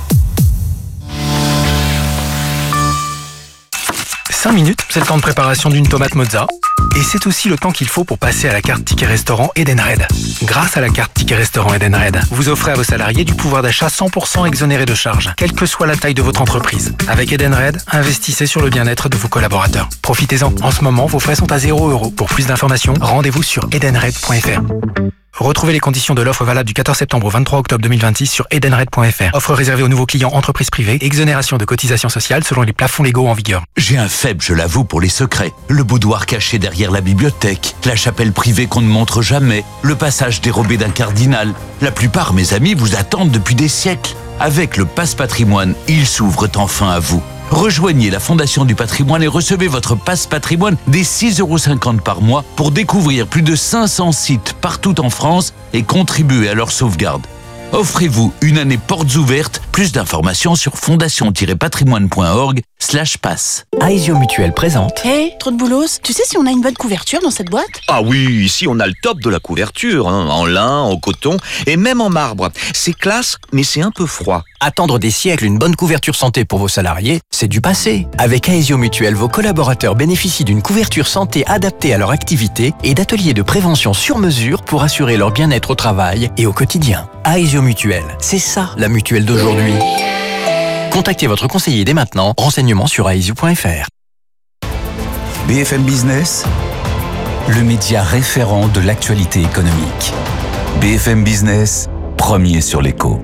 5 minutes, c'est le temps de préparation d'une tomate mozza. Et c'est aussi le temps qu'il faut pour passer à la carte Ticket Restaurant Edenred. Grâce à la carte Ticket Restaurant Edenred, vous offrez à vos salariés du pouvoir d'achat 100% exonéré de charges, quelle que soit la taille de votre entreprise. Avec Edenred, investissez sur le bien-être de vos collaborateurs. Profitez-en. En ce moment, vos frais sont à 0 €. Pour plus d'informations, rendez-vous sur edenred.fr. Retrouvez les conditions de l'offre valable du 14 septembre au 23 octobre 2026 sur edenred.fr. Offre réservée aux nouveaux clients entreprises privées. Exonération de cotisations sociales selon les plafonds légaux en vigueur. J'ai un faible, je l'avoue, pour les secrets. Le boudoir caché derrière la bibliothèque, la chapelle privée qu'on ne montre jamais, le passage dérobé d'un cardinal. La plupart, mes amis, vous attendent depuis des siècles. Avec le Pass Patrimoine, ils s'ouvrent enfin à vous. Rejoignez la Fondation du Patrimoine et recevez votre Pass Patrimoine dès 6,50 € par mois pour découvrir plus de 500 sites partout en France et contribuer à leur sauvegarde. Offrez-vous une année portes ouvertes. Plus d'informations sur fondation-patrimoine.org/pass. Aesio Mutuel présente. Hé, trop de boulos. Tu sais si on a une bonne couverture dans cette boîte? Ah oui, ici on a le top de la couverture, en lin, en coton et même en marbre. C'est classe, mais c'est un peu froid. Attendre des siècles une bonne couverture santé pour vos salariés, c'est du passé. Avec Aesio Mutuel, vos collaborateurs bénéficient d'une couverture santé adaptée à leur activité et d'ateliers de prévention sur mesure pour assurer leur bien-être au travail et au quotidien. Aesio Mutuel, c'est ça la mutuelle d'aujourd'hui. Contactez votre conseiller dès maintenant. Renseignements sur aizu.fr. BFM Business, le média référent de l'actualité économique. BFM Business, premier sur l'écho.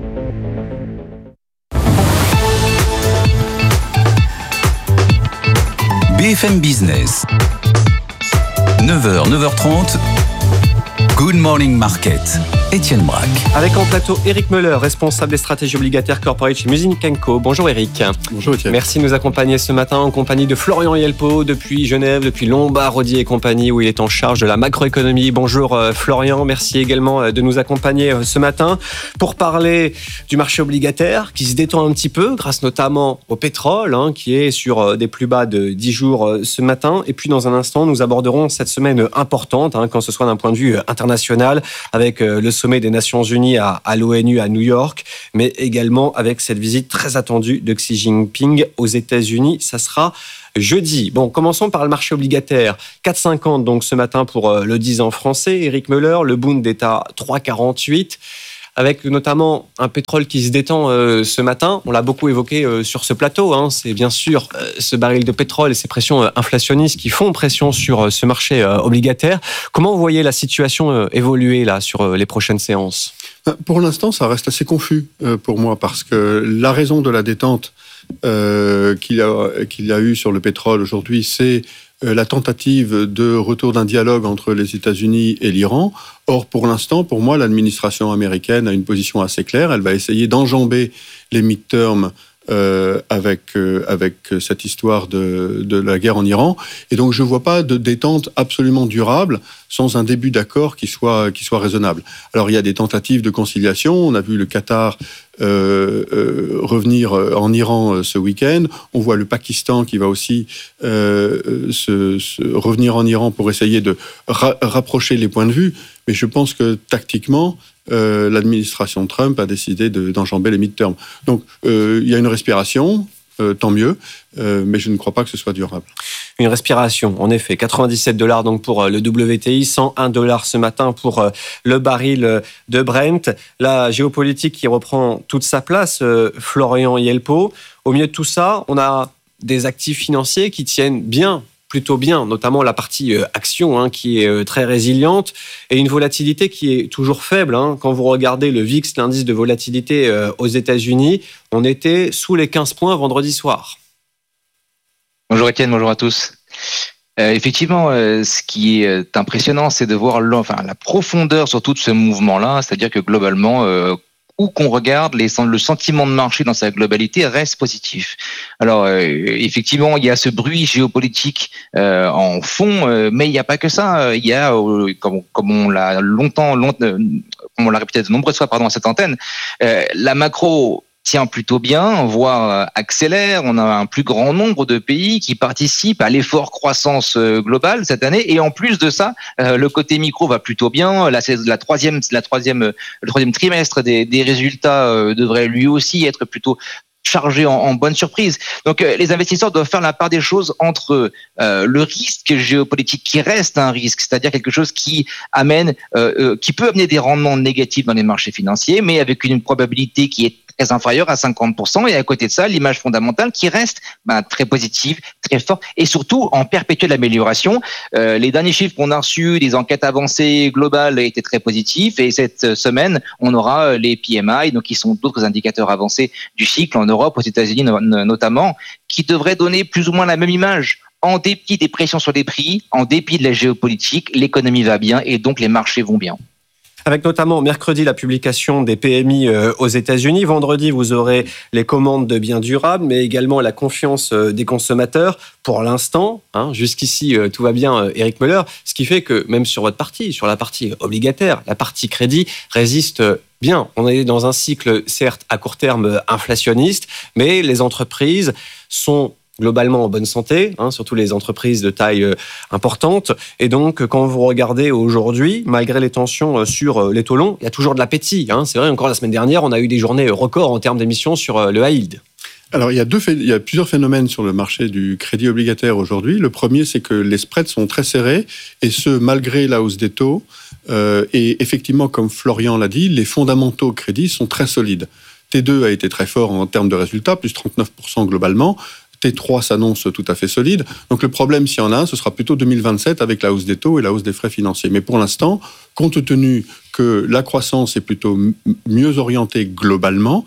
BFM Business, 9h, 9h30, Good Morning Market, Étienne Braque. Avec en plateau Eric Müller, responsable des stratégies obligataires corporate chez Musin & Co. Bonjour Eric. Bonjour Étienne. Merci de nous accompagner ce matin en compagnie de Florian Yelpo depuis Genève, depuis Lombard-Odier et compagnie où il est en charge de la macroéconomie. Bonjour Florian, merci également de nous accompagner ce matin pour parler du marché obligataire qui se détend un petit peu grâce notamment au pétrole qui est sur des plus bas de 10 jours ce matin. Et puis dans un instant, nous aborderons cette semaine importante, quand ce soit d'un point de vue international avec le sommet des Nations Unies à l'ONU à New York, mais également avec cette visite très attendue de Xi Jinping aux États-Unis. Ça sera jeudi. Bon, commençons par le marché obligataire. 4,50 donc ce matin pour le 10 ans français. Eric Müller, le Bund est à 3,48. Avec notamment un pétrole qui se détend ce matin. On l'a beaucoup évoqué sur ce plateau. C'est bien sûr ce baril de pétrole et ces pressions inflationnistes qui font pression sur ce marché obligataire. Comment vous voyez la situation évoluer là sur les prochaines séances ? Pour l'instant, ça reste assez confus pour moi parce que la raison de la détente qu'il y a eu sur le pétrole aujourd'hui, c'est la tentative de retour d'un dialogue entre les États-Unis et l'Iran. Or, pour l'instant, pour moi, l'administration américaine a une position assez claire. Elle va essayer d'enjamber les midterms avec cette histoire de la guerre en Iran. Et donc, je ne vois pas de détente absolument durable sans un début d'accord qui soit raisonnable. Alors, il y a des tentatives de conciliation. On a vu le Qatar revenir en Iran ce week-end. On voit le Pakistan qui va aussi revenir en Iran pour essayer de rapprocher les points de vue. Mais je pense que tactiquement, l'administration Trump a décidé d'enjamber les midterms. Donc, il y a une respiration, tant mieux, mais je ne crois pas que ce soit durable. Une respiration, en effet. $97 donc pour le WTI, $101 ce matin pour le baril de Brent. La géopolitique qui reprend toute sa place, Florian Yelpo. Au milieu de tout ça, on a des actifs financiers qui tiennent bien, plutôt bien, notamment la partie action qui est très résiliente et une volatilité qui est toujours faible. Quand vous regardez le VIX, l'indice de volatilité aux États-Unis, on était sous les 15 points vendredi soir. Bonjour Étienne, bonjour à tous. Effectivement, ce qui est impressionnant, c'est de voir la profondeur surtout de ce mouvement-là, c'est-à-dire que globalement, où qu'on regarde, le sentiment de marché dans sa globalité reste positif. Alors, effectivement, il y a ce bruit géopolitique en fond, mais il n'y a pas que ça. Il y a, comme on l'a comme on l'a répété de nombreuses fois à cette antenne, la macro tient plutôt bien, voire accélère. On a un plus grand nombre de pays qui participent à l'effort croissance globale cette année. Et en plus de ça, le côté micro va plutôt bien. Là, c'est le troisième trimestre des résultats devrait lui aussi être plutôt chargé en bonne surprise. Donc, les investisseurs doivent faire la part des choses entre le risque géopolitique qui reste un risque, c'est-à-dire quelque chose qui qui peut amener des rendements négatifs dans les marchés financiers, mais avec une probabilité qui est très inférieure à 50%. Et à côté de ça, l'image fondamentale qui reste très positive, très forte et surtout en perpétuelle amélioration. Les derniers chiffres qu'on a reçus des enquêtes avancées globales étaient très positifs. Et cette semaine, on aura les PMI, donc qui sont d'autres indicateurs avancés du cycle en Europe, aux États-Unis notamment, qui devraient donner plus ou moins la même image. En dépit des pressions sur les prix, en dépit de la géopolitique, l'économie va bien et donc les marchés vont bien. Avec notamment mercredi la publication des PMI aux États-Unis. Vendredi, vous aurez les commandes de biens durables, mais également la confiance des consommateurs. Pour l'instant, jusqu'ici, tout va bien, Eric Müller. Ce qui fait que même sur votre partie, sur la partie obligataire, la partie crédit résiste bien. On est dans un cycle, certes, à court terme inflationniste, mais les entreprises sont globalement en bonne santé, surtout les entreprises de taille importante. Et donc, quand vous regardez aujourd'hui, malgré les tensions sur les taux longs, il y a toujours de l'appétit. C'est vrai, encore la semaine dernière, on a eu des journées records en termes d'émissions sur le high yield. Alors, il y a plusieurs phénomènes sur le marché du crédit obligataire aujourd'hui. Le premier, c'est que les spreads sont très serrés, et ce, malgré la hausse des taux. Et effectivement, comme Florian l'a dit, les fondamentaux crédit sont très solides. T2 a été très fort en termes de résultats, plus 39% globalement. T3 s'annonce tout à fait solide. Donc le problème, s'il y en a un, ce sera plutôt 2027 avec la hausse des taux et la hausse des frais financiers. Mais pour l'instant, compte tenu que la croissance est plutôt mieux orientée globalement,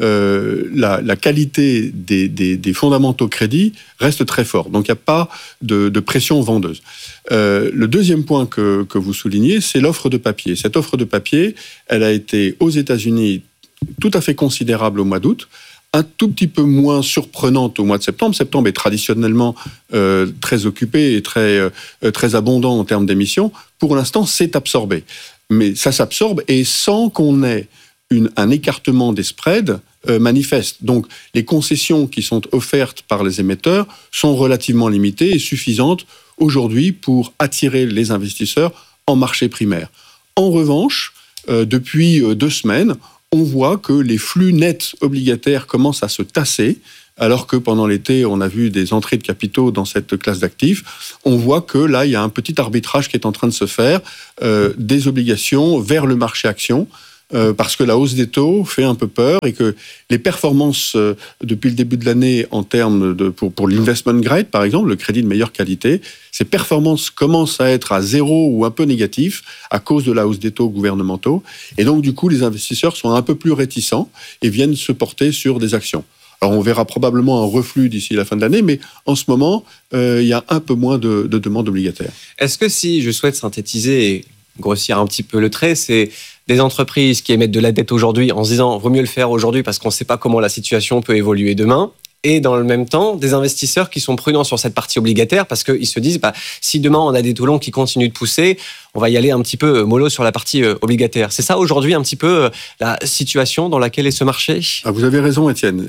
la qualité des fondamentaux crédits reste très forte. Donc il n'y a pas de pression vendeuse. Le deuxième point que vous soulignez, c'est l'offre de papier. Cette offre de papier, elle a été aux États-Unis tout à fait considérable au mois d'août, un tout petit peu moins surprenante au mois de septembre. Septembre est traditionnellement très occupé et très abondant en termes d'émissions. Pour l'instant, c'est absorbé. Mais ça s'absorbe et sans qu'on ait un écartement des spreads manifeste. Donc, les concessions qui sont offertes par les émetteurs sont relativement limitées et suffisantes aujourd'hui pour attirer les investisseurs en marché primaire. En revanche, depuis 2 semaines, on voit que les flux nets obligataires commencent à se tasser, alors que pendant l'été, on a vu des entrées de capitaux dans cette classe d'actifs. On voit que là, il y a un petit arbitrage qui est en train de se faire des obligations vers le marché action, parce que la hausse des taux fait un peu peur et que les performances depuis le début de l'année en termes pour l'investment grade, par exemple, le crédit de meilleure qualité, ces performances commencent à être à zéro ou un peu négatifs à cause de la hausse des taux gouvernementaux. Et donc, du coup, les investisseurs sont un peu plus réticents et viennent se porter sur des actions. Alors, on verra probablement un reflux d'ici la fin de l'année, mais en ce moment, il y a un peu moins de demandes obligataires. Est-ce que si je souhaite synthétiser et grossir un petit peu le trait, c'est des entreprises qui émettent de la dette aujourd'hui en se disant vaut mieux le faire aujourd'hui parce qu'on ne sait pas comment la situation peut évoluer demain, et dans le même temps des investisseurs qui sont prudents sur cette partie obligataire parce qu'ils se disent si demain on a des taux longs qui continuent de pousser, on va y aller un petit peu mollo sur la partie obligataire. C'est ça aujourd'hui un petit peu la situation dans laquelle est ce marché? Vous avez raison, Étienne.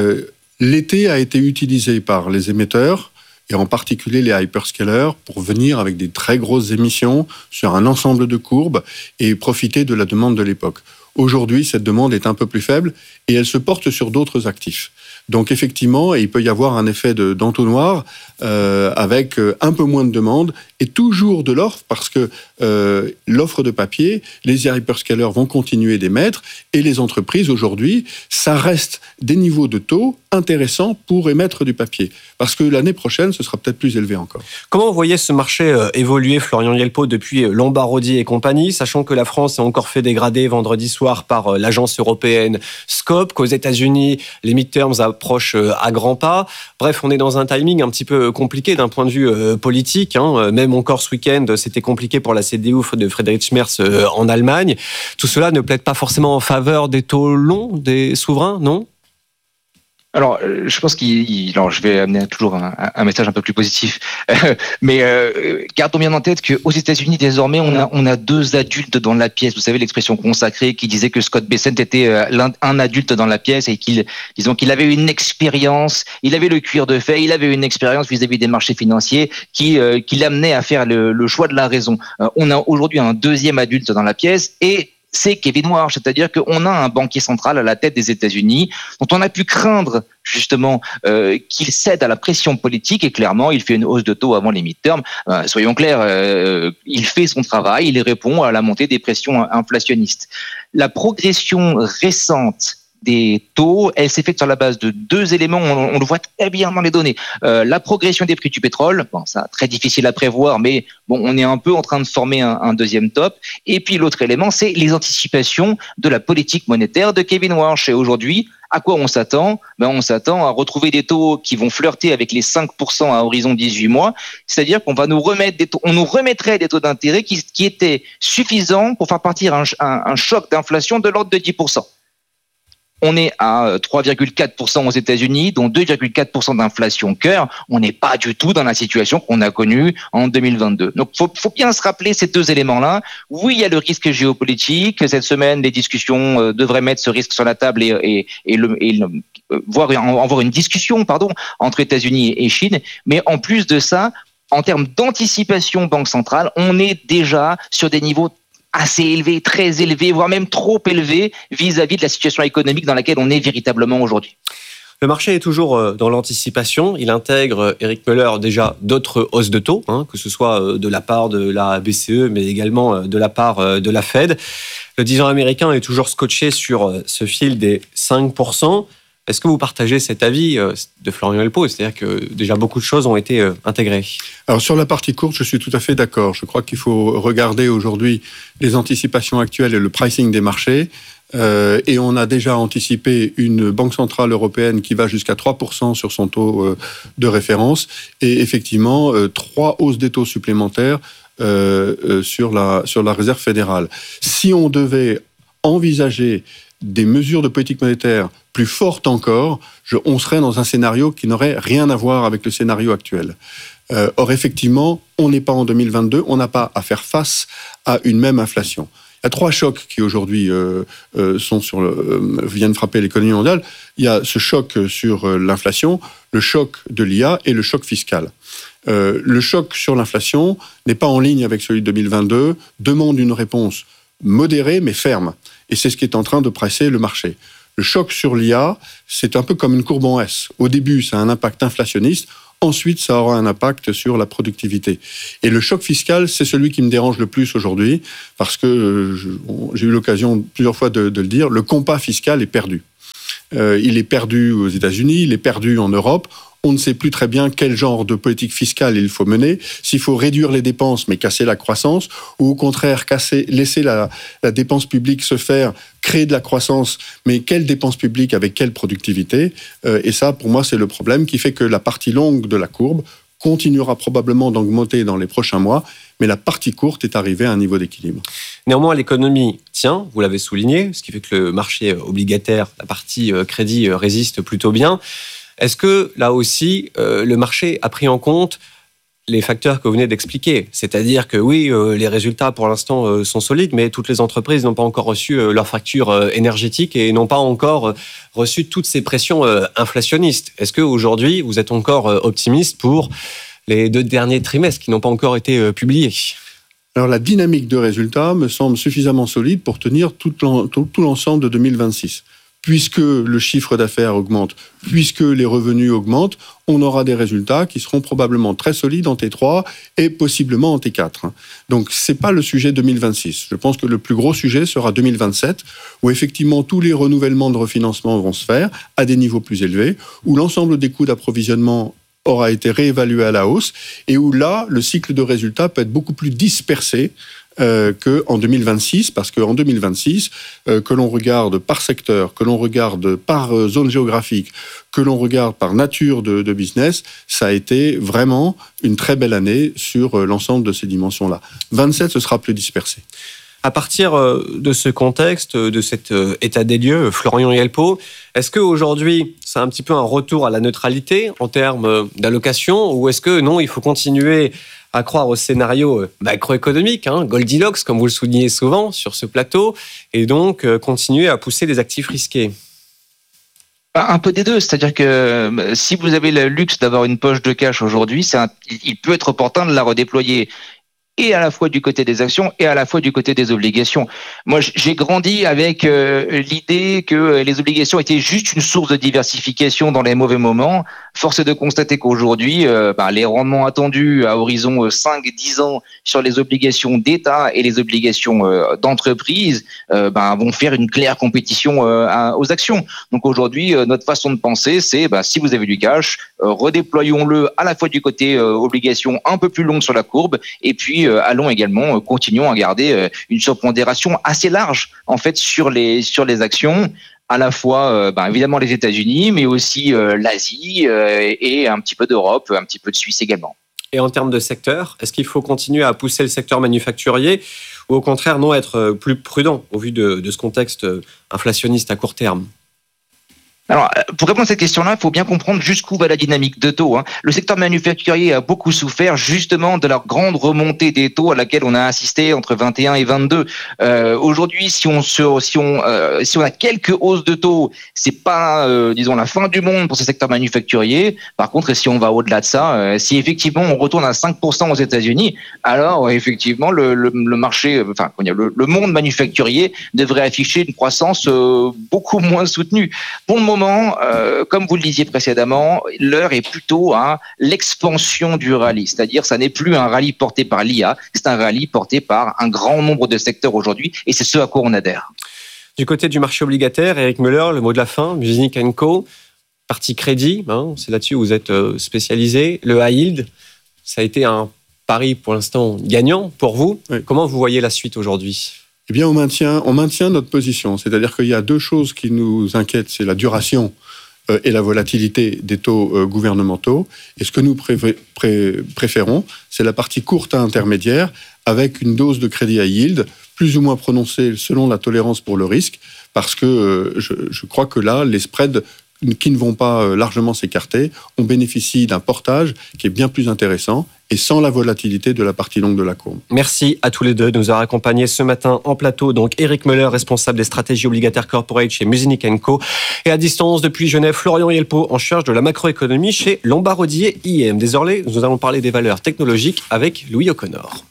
L'été a été utilisé par les émetteurs et en particulier les hyperscalers, pour venir avec des très grosses émissions sur un ensemble de courbes et profiter de la demande de l'époque. Aujourd'hui, cette demande est un peu plus faible et elle se porte sur d'autres actifs. Donc effectivement, il peut y avoir un effet d'entonnoir avec un peu moins de demande et toujours de l'offre, parce que l'offre de papier, les hyperscalers vont continuer d'émettre et les entreprises aujourd'hui, ça reste des niveaux de taux intéressants pour émettre du papier. Parce que l'année prochaine, ce sera peut-être plus élevé encore. Comment vous voyez ce marché évoluer, Florian Guilbeault, depuis Lombardi et compagnie, sachant que la France a encore fait dégrader vendredi soir par l'agence européenne Scope, qu'aux États-Unis, les midterms approchent à grands pas. Bref, on est dans un timing un petit peu compliqué d'un point de vue politique. Même encore ce week-end, c'était compliqué pour la CDU de Friedrich Merz en Allemagne. Tout cela ne plaide pas forcément en faveur des taux longs des souverains, non ? Alors, je pense je vais amener toujours un message un peu plus positif, mais gardons bien en tête qu'aux États-Unis désormais on a 2 adultes dans la pièce. Vous savez l'expression consacrée qui disait que Scott Bessent était un adulte dans la pièce et qu'il avait une expérience, il avait le cuir de fait, il avait une expérience vis-à-vis des marchés financiers qui l'amenait à faire le choix de la raison. On a aujourd'hui un 2e adulte dans la pièce et c'est Kevin Warsh, c'est-à-dire qu'on a un banquier central à la tête des États-Unis dont on a pu craindre justement qu'il cède à la pression politique et clairement il fait une hausse de taux avant les midterms. Soyons clairs, il fait son travail, il répond à la montée des pressions inflationnistes. La progression récente des taux, elle s'est faite sur la base de 2 éléments, on le voit très bien dans les données. La progression des prix du pétrole, ça très difficile à prévoir, mais on est un peu en train de former un 2e top. Et puis l'autre élément, c'est les anticipations de la politique monétaire de Kevin Warsh. Et aujourd'hui, à quoi on s'attend ? On s'attend à retrouver des taux qui vont flirter avec les 5% à horizon 18 mois, c'est-à-dire qu'on va nous remettre on nous remettrait des taux d'intérêt qui étaient suffisants pour faire partir un choc d'inflation de l'ordre de 10%. On est à 3,4% aux États-Unis, dont 2,4% d'inflation cœur. On n'est pas du tout dans la situation qu'on a connue en 2022. Donc, faut bien se rappeler ces 2 éléments-là. Oui, il y a le risque géopolitique. Cette semaine, les discussions devraient mettre ce risque sur la table et avoir une discussion, entre États-Unis et Chine. Mais en plus de ça, en termes d'anticipation banque centrale, on est déjà sur des niveaux assez élevé, très élevé, voire même trop élevé vis-à-vis de la situation économique dans laquelle on est véritablement aujourd'hui. Le marché est toujours dans l'anticipation. Il intègre, Eric Muller, déjà d'autres hausses de taux, que ce soit de la part de la BCE, mais également de la part de la Fed. Le 10 ans américain est toujours scotché sur ce fil des 5%. Est-ce que vous partagez cet avis de Florian Helpo? C'est-à-dire que déjà beaucoup de choses ont été intégrées. Alors sur la partie courte, je suis tout à fait d'accord. Je crois qu'il faut regarder aujourd'hui les anticipations actuelles et le pricing des marchés. Et on a déjà anticipé une banque centrale européenne qui va jusqu'à 3% sur son taux de référence. Et effectivement, 3 hausses des taux supplémentaires sur la réserve fédérale. Si on devait envisager des mesures de politique monétaire plus fortes encore, on serait dans un scénario qui n'aurait rien à voir avec le scénario actuel. Or, effectivement, on n'est pas en 2022, on n'a pas à faire face à une même inflation. Il y a 3 chocs qui aujourd'hui viennent frapper l'économie mondiale. Il y a ce choc sur l'inflation, le choc de l'IA et le choc fiscal. Le choc sur l'inflation n'est pas en ligne avec celui de 2022, demande une réponse modérée mais ferme. Et c'est ce qui est en train de presser le marché. Le choc sur l'IA, c'est un peu comme une courbe en S. Au début, ça a un impact inflationniste. Ensuite, ça aura un impact sur la productivité. Et le choc fiscal, c'est celui qui me dérange le plus aujourd'hui, parce que j'ai eu l'occasion plusieurs fois de le dire, le compas fiscal est perdu. Il est perdu aux États-Unis, il est perdu en Europe. On ne sait plus très bien quel genre de politique fiscale il faut mener, s'il faut réduire les dépenses mais casser la croissance, ou au contraire laisser la dépense publique se faire, créer de la croissance, mais quelle dépense publique avec quelle productivité. Et ça, pour moi, c'est le problème qui fait que la partie longue de la courbe continuera probablement d'augmenter dans les prochains mois, mais la partie courte est arrivée à un niveau d'équilibre. Néanmoins, l'économie tient, vous l'avez souligné, ce qui fait que le marché obligataire, la partie crédit, résiste plutôt bien. Est-ce que, là aussi, le marché a pris en compte les facteurs que vous venez d'expliquer? C'est-à-dire que oui, les résultats pour l'instant sont solides, mais toutes les entreprises n'ont pas encore reçu leur facture énergétique et n'ont pas encore reçu toutes ces pressions inflationnistes. Est-ce qu'aujourd'hui, vous êtes encore optimiste pour les 2 derniers trimestres qui n'ont pas encore été publiés? Alors la dynamique de résultats me semble suffisamment solide pour tenir tout l'ensemble de 2026. Puisque le chiffre d'affaires augmente, puisque les revenus augmentent, on aura des résultats qui seront probablement très solides en T3 et possiblement en T4. Donc, ce n'est pas le sujet 2026. Je pense que le plus gros sujet sera 2027, où effectivement tous les renouvellements de refinancement vont se faire à des niveaux plus élevés, où l'ensemble des coûts d'approvisionnement aura été réévalué à la hausse, et où là, le cycle de résultats peut être beaucoup plus dispersé qu'en 2026, parce qu'en 2026, que l'on regarde par secteur, que l'on regarde par zone géographique, que l'on regarde par nature de business, ça a été vraiment une très belle année sur l'ensemble de ces dimensions-là. 27, ce sera plus dispersé. À partir de ce contexte, de cet état des lieux, Florian Helpo, est-ce qu'aujourd'hui, c'est un petit peu un retour à la neutralité en termes d'allocation, ou est-ce que non, il faut continuer à croire au scénario macroéconomique, Goldilocks, comme vous le soulignez souvent sur ce plateau, et donc continuer à pousser des actifs risqués? Un peu des deux, c'est-à-dire que si vous avez le luxe d'avoir une poche de cash aujourd'hui, il peut être opportun de la redéployer, et à la fois du côté des actions et à la fois du côté des obligations. Moi, j'ai grandi avec l'idée que les obligations étaient juste une source de diversification dans les mauvais moments. Force est de constater qu'aujourd'hui, les rendements attendus à horizon 5-10 ans sur les obligations d'État et les obligations d'entreprise vont faire une claire compétition aux actions. Donc aujourd'hui, notre façon de penser, c'est si vous avez du cash, redéployons-le à la fois du côté obligations un peu plus longue sur la courbe, et puis allons également, continuons à garder une surpondération assez large en fait sur les actions, à la fois évidemment les États-Unis, mais aussi l'Asie et un petit peu d'Europe, un petit peu de Suisse également. Et en termes de secteur, est-ce qu'il faut continuer à pousser le secteur manufacturier, ou au contraire non, être plus prudent au vu de ce contexte inflationniste à court terme? Alors, pour répondre à cette question-là, il faut bien comprendre jusqu'où va la dynamique de taux. Le secteur manufacturier a beaucoup souffert justement de la grande remontée des taux à laquelle on a assisté entre 21 et 22. Aujourd'hui, si on a quelques hausses de taux, c'est pas, la fin du monde pour ce secteur manufacturier. Par contre, si on va au-delà de ça, si effectivement on retourne à 5% aux États-Unis, alors effectivement le marché, le monde manufacturier devrait afficher une croissance beaucoup moins soutenue. Pour le moment, moment, comme vous le disiez précédemment, l'heure est plutôt à l'expansion du rallye. C'est-à-dire, ça n'est plus un rallye porté par l'IA, c'est un rallye porté par un grand nombre de secteurs aujourd'hui, et c'est ce à quoi on adhère. Du côté du marché obligataire, Eric Muller, le mot de la fin, Music & Co, partie crédit, c'est là-dessus où vous êtes spécialisé. Le high yield, ça a été un pari pour l'instant gagnant pour vous. Oui. Comment vous voyez la suite aujourd'hui ? Eh bien, on maintient notre position. C'est-à-dire qu'il y a deux choses qui nous inquiètent, c'est la duration et la volatilité des taux gouvernementaux. Et ce que nous préférons, c'est la partie courte à intermédiaire, avec une dose de crédit à yield plus ou moins prononcée selon la tolérance pour le risque, parce que je crois que là, les spreads qui ne vont pas largement s'écarter, on bénéficie d'un portage qui est bien plus intéressant et sans la volatilité de la partie longue de la courbe. Merci à tous les deux de nous avoir accompagnés ce matin en plateau. Donc Eric Muller, responsable des stratégies obligataires corporate chez Music & Co. Et à distance depuis Genève, Florian Yelpo, en charge de la macroéconomie chez Lombard-Odier IM. Désormais, nous allons parler des valeurs technologiques avec Louis O'Connor.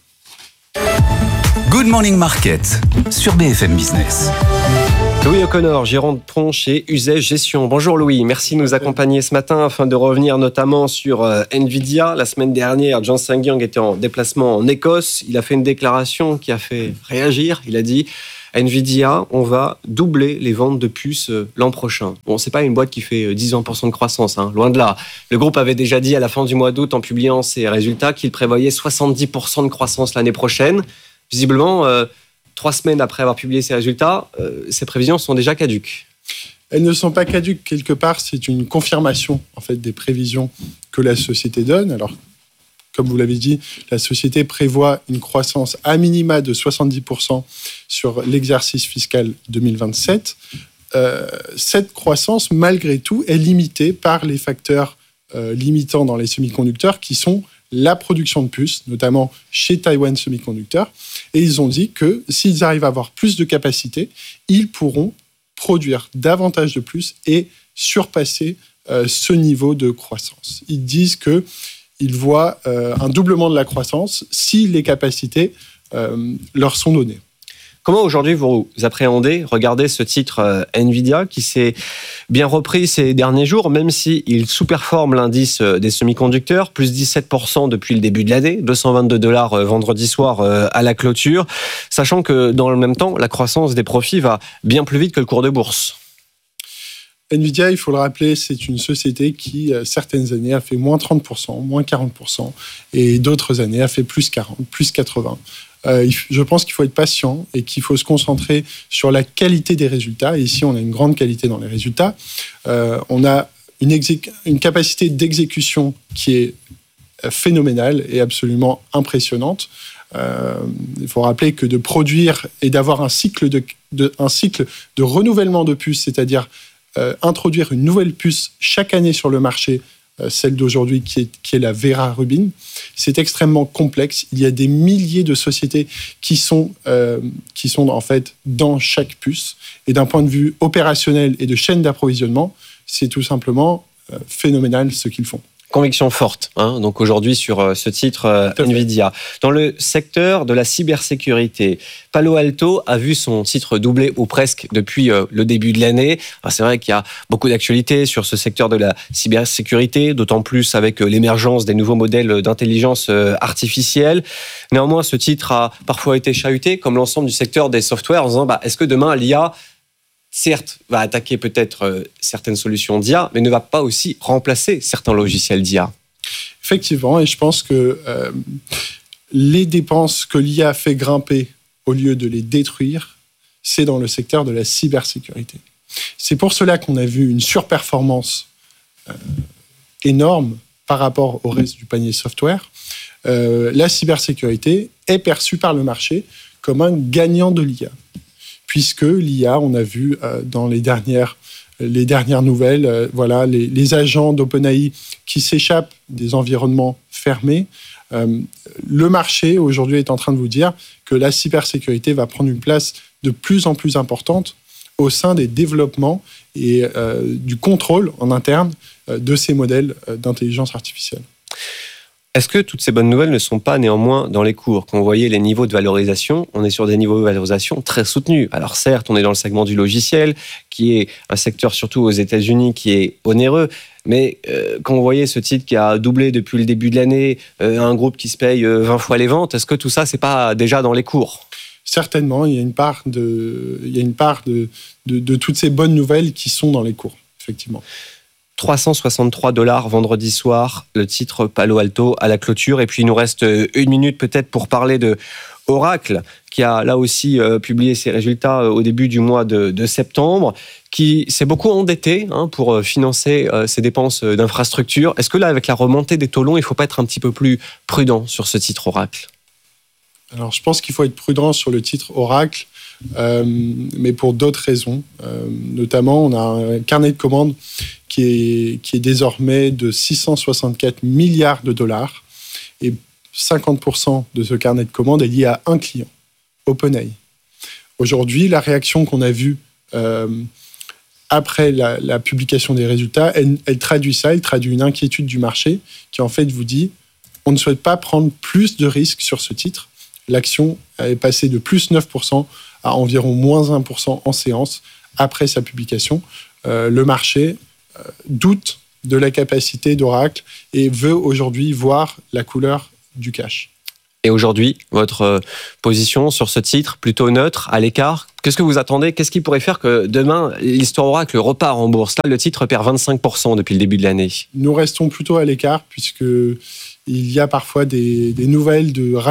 Good Morning Market sur BFM Business. Louis O'Connor, gérant de prompt chez Usage Gestion. Bonjour Louis, merci de nous accompagner ce matin afin de revenir notamment sur Nvidia. La semaine dernière, John Sangyang était en déplacement en Écosse. Il a fait une déclaration qui a fait réagir. Il a dit Nvidia, on va doubler les ventes de puces l'an prochain. Bon, c'est pas une boîte qui fait 10% de croissance, loin de là. Le groupe avait déjà dit à la fin du mois d'août en publiant ses résultats qu'il prévoyait 70% de croissance l'année prochaine. Visiblement, 3 semaines après avoir publié ces résultats, ces prévisions sont déjà caduques. Elles ne sont pas caduques. Quelque part, c'est une confirmation en fait, des prévisions que la société donne. Alors, comme vous l'avez dit, la société prévoit une croissance à minima de 70% sur l'exercice fiscal 2027. Cette croissance, malgré tout, est limitée par les facteurs limitants dans les semi-conducteurs qui sont la production de puces, notamment chez Taiwan Semiconductor. Et ils ont dit que s'ils arrivent à avoir plus de capacité, ils pourront produire davantage de puces et surpasser ce niveau de croissance. Ils disent qu'ils voient un doublement de la croissance si les capacités leur sont données. Comment aujourd'hui vous appréhendez, regardez ce titre Nvidia qui s'est bien repris ces derniers jours, même s'il sous-performe l'indice des semi-conducteurs, plus 17% depuis le début de l'année, $222 vendredi soir à la clôture, sachant que dans le même temps, la croissance des profits va bien plus vite que le cours de bourse. Nvidia, il faut le rappeler, c'est une société qui, certaines années, a fait moins 30%, moins 40%, et d'autres années a fait plus 40%, plus 80%. Je pense qu'il faut être patient et qu'il faut se concentrer sur la qualité des résultats. Et ici, on a une grande qualité dans les résultats. On a une capacité d'exécution qui est phénoménale et absolument impressionnante. Il faut rappeler que de produire et d'avoir un cycle de renouvellement de puces, c'est-à-dire introduire une nouvelle puce chaque année sur le marché, celle d'aujourd'hui qui est la Vera Rubin, c'est extrêmement complexe. Il y a des milliers de sociétés qui sont en fait dans chaque puce. Et d'un point de vue opérationnel et de chaîne d'approvisionnement, c'est tout simplement phénoménal ce qu'ils font. Conviction forte, donc aujourd'hui sur ce titre Nvidia. Dans le secteur de la cybersécurité, Palo Alto a vu son titre doubler ou presque depuis le début de l'année. Alors c'est vrai qu'il y a beaucoup d'actualités sur ce secteur de la cybersécurité, d'autant plus avec l'émergence des nouveaux modèles d'intelligence artificielle. Néanmoins, ce titre a parfois été chahuté, comme l'ensemble du secteur des softwares, en disant est-ce que demain l'IA certes, va attaquer peut-être certaines solutions d'IA, mais ne va pas aussi remplacer certains logiciels d'IA. Effectivement, et je pense que les dépenses que l'IA fait grimper au lieu de les détruire, c'est dans le secteur de la cybersécurité. C'est pour cela qu'on a vu une surperformance énorme par rapport au reste du panier software. La cybersécurité est perçue par le marché comme un gagnant de l'IA. Puisque l'IA, on a vu dans les dernières nouvelles, les agents d'OpenAI qui s'échappent des environnements fermés. Le marché, aujourd'hui, est en train de vous dire que la cybersécurité va prendre une place de plus en plus importante au sein des développements et du contrôle en interne de ces modèles d'intelligence artificielle. Est-ce que toutes ces bonnes nouvelles ne sont pas néanmoins dans les cours? Quand vous voyez les niveaux de valorisation, on est sur des niveaux de valorisation très soutenus. Alors certes, on est dans le segment du logiciel, qui est un secteur surtout aux États-Unis qui est onéreux. Mais quand vous voyez ce titre qui a doublé depuis le début de l'année, un groupe qui se paye 20 fois les ventes, est-ce que tout ça, c'est pas déjà dans les cours? Certainement, il y a une part de toutes ces bonnes nouvelles qui sont dans les cours, effectivement. $363 vendredi soir, le titre Palo Alto à la clôture. Et puis il nous reste une minute peut-être pour parler de Oracle, qui a là aussi publié ses résultats au début du mois de septembre, qui s'est beaucoup endetté pour financer ses dépenses d'infrastructure. Est-ce que là, avec la remontée des taux longs, il ne faut pas être un petit peu plus prudent sur ce titre Oracle? Alors, je pense qu'il faut être prudent sur le titre Oracle, mais pour d'autres raisons. Notamment, on a un carnet de commandes qui est désormais de 664 milliards de dollars. Et 50% de ce carnet de commandes est lié à un client, OpenAI. Aujourd'hui, la réaction qu'on a vue après la publication des résultats, elle traduit ça, elle traduit une inquiétude du marché qui en fait vous dit on ne souhaite pas prendre plus de risques sur ce titre. L'action est passée de plus 9% à environ moins 1% en séance après sa publication. Le marché doute de la capacité d'Oracle et veut aujourd'hui voir la couleur du cash. Et aujourd'hui, votre position sur ce titre, plutôt neutre, à l'écart, qu'est-ce que vous attendez? Qu'est-ce qui pourrait faire que demain, l'histoire Oracle repart en bourse? Là, le titre perd 25% depuis le début de l'année. Nous restons plutôt à l'écart puisqu'il y a parfois des nouvelles de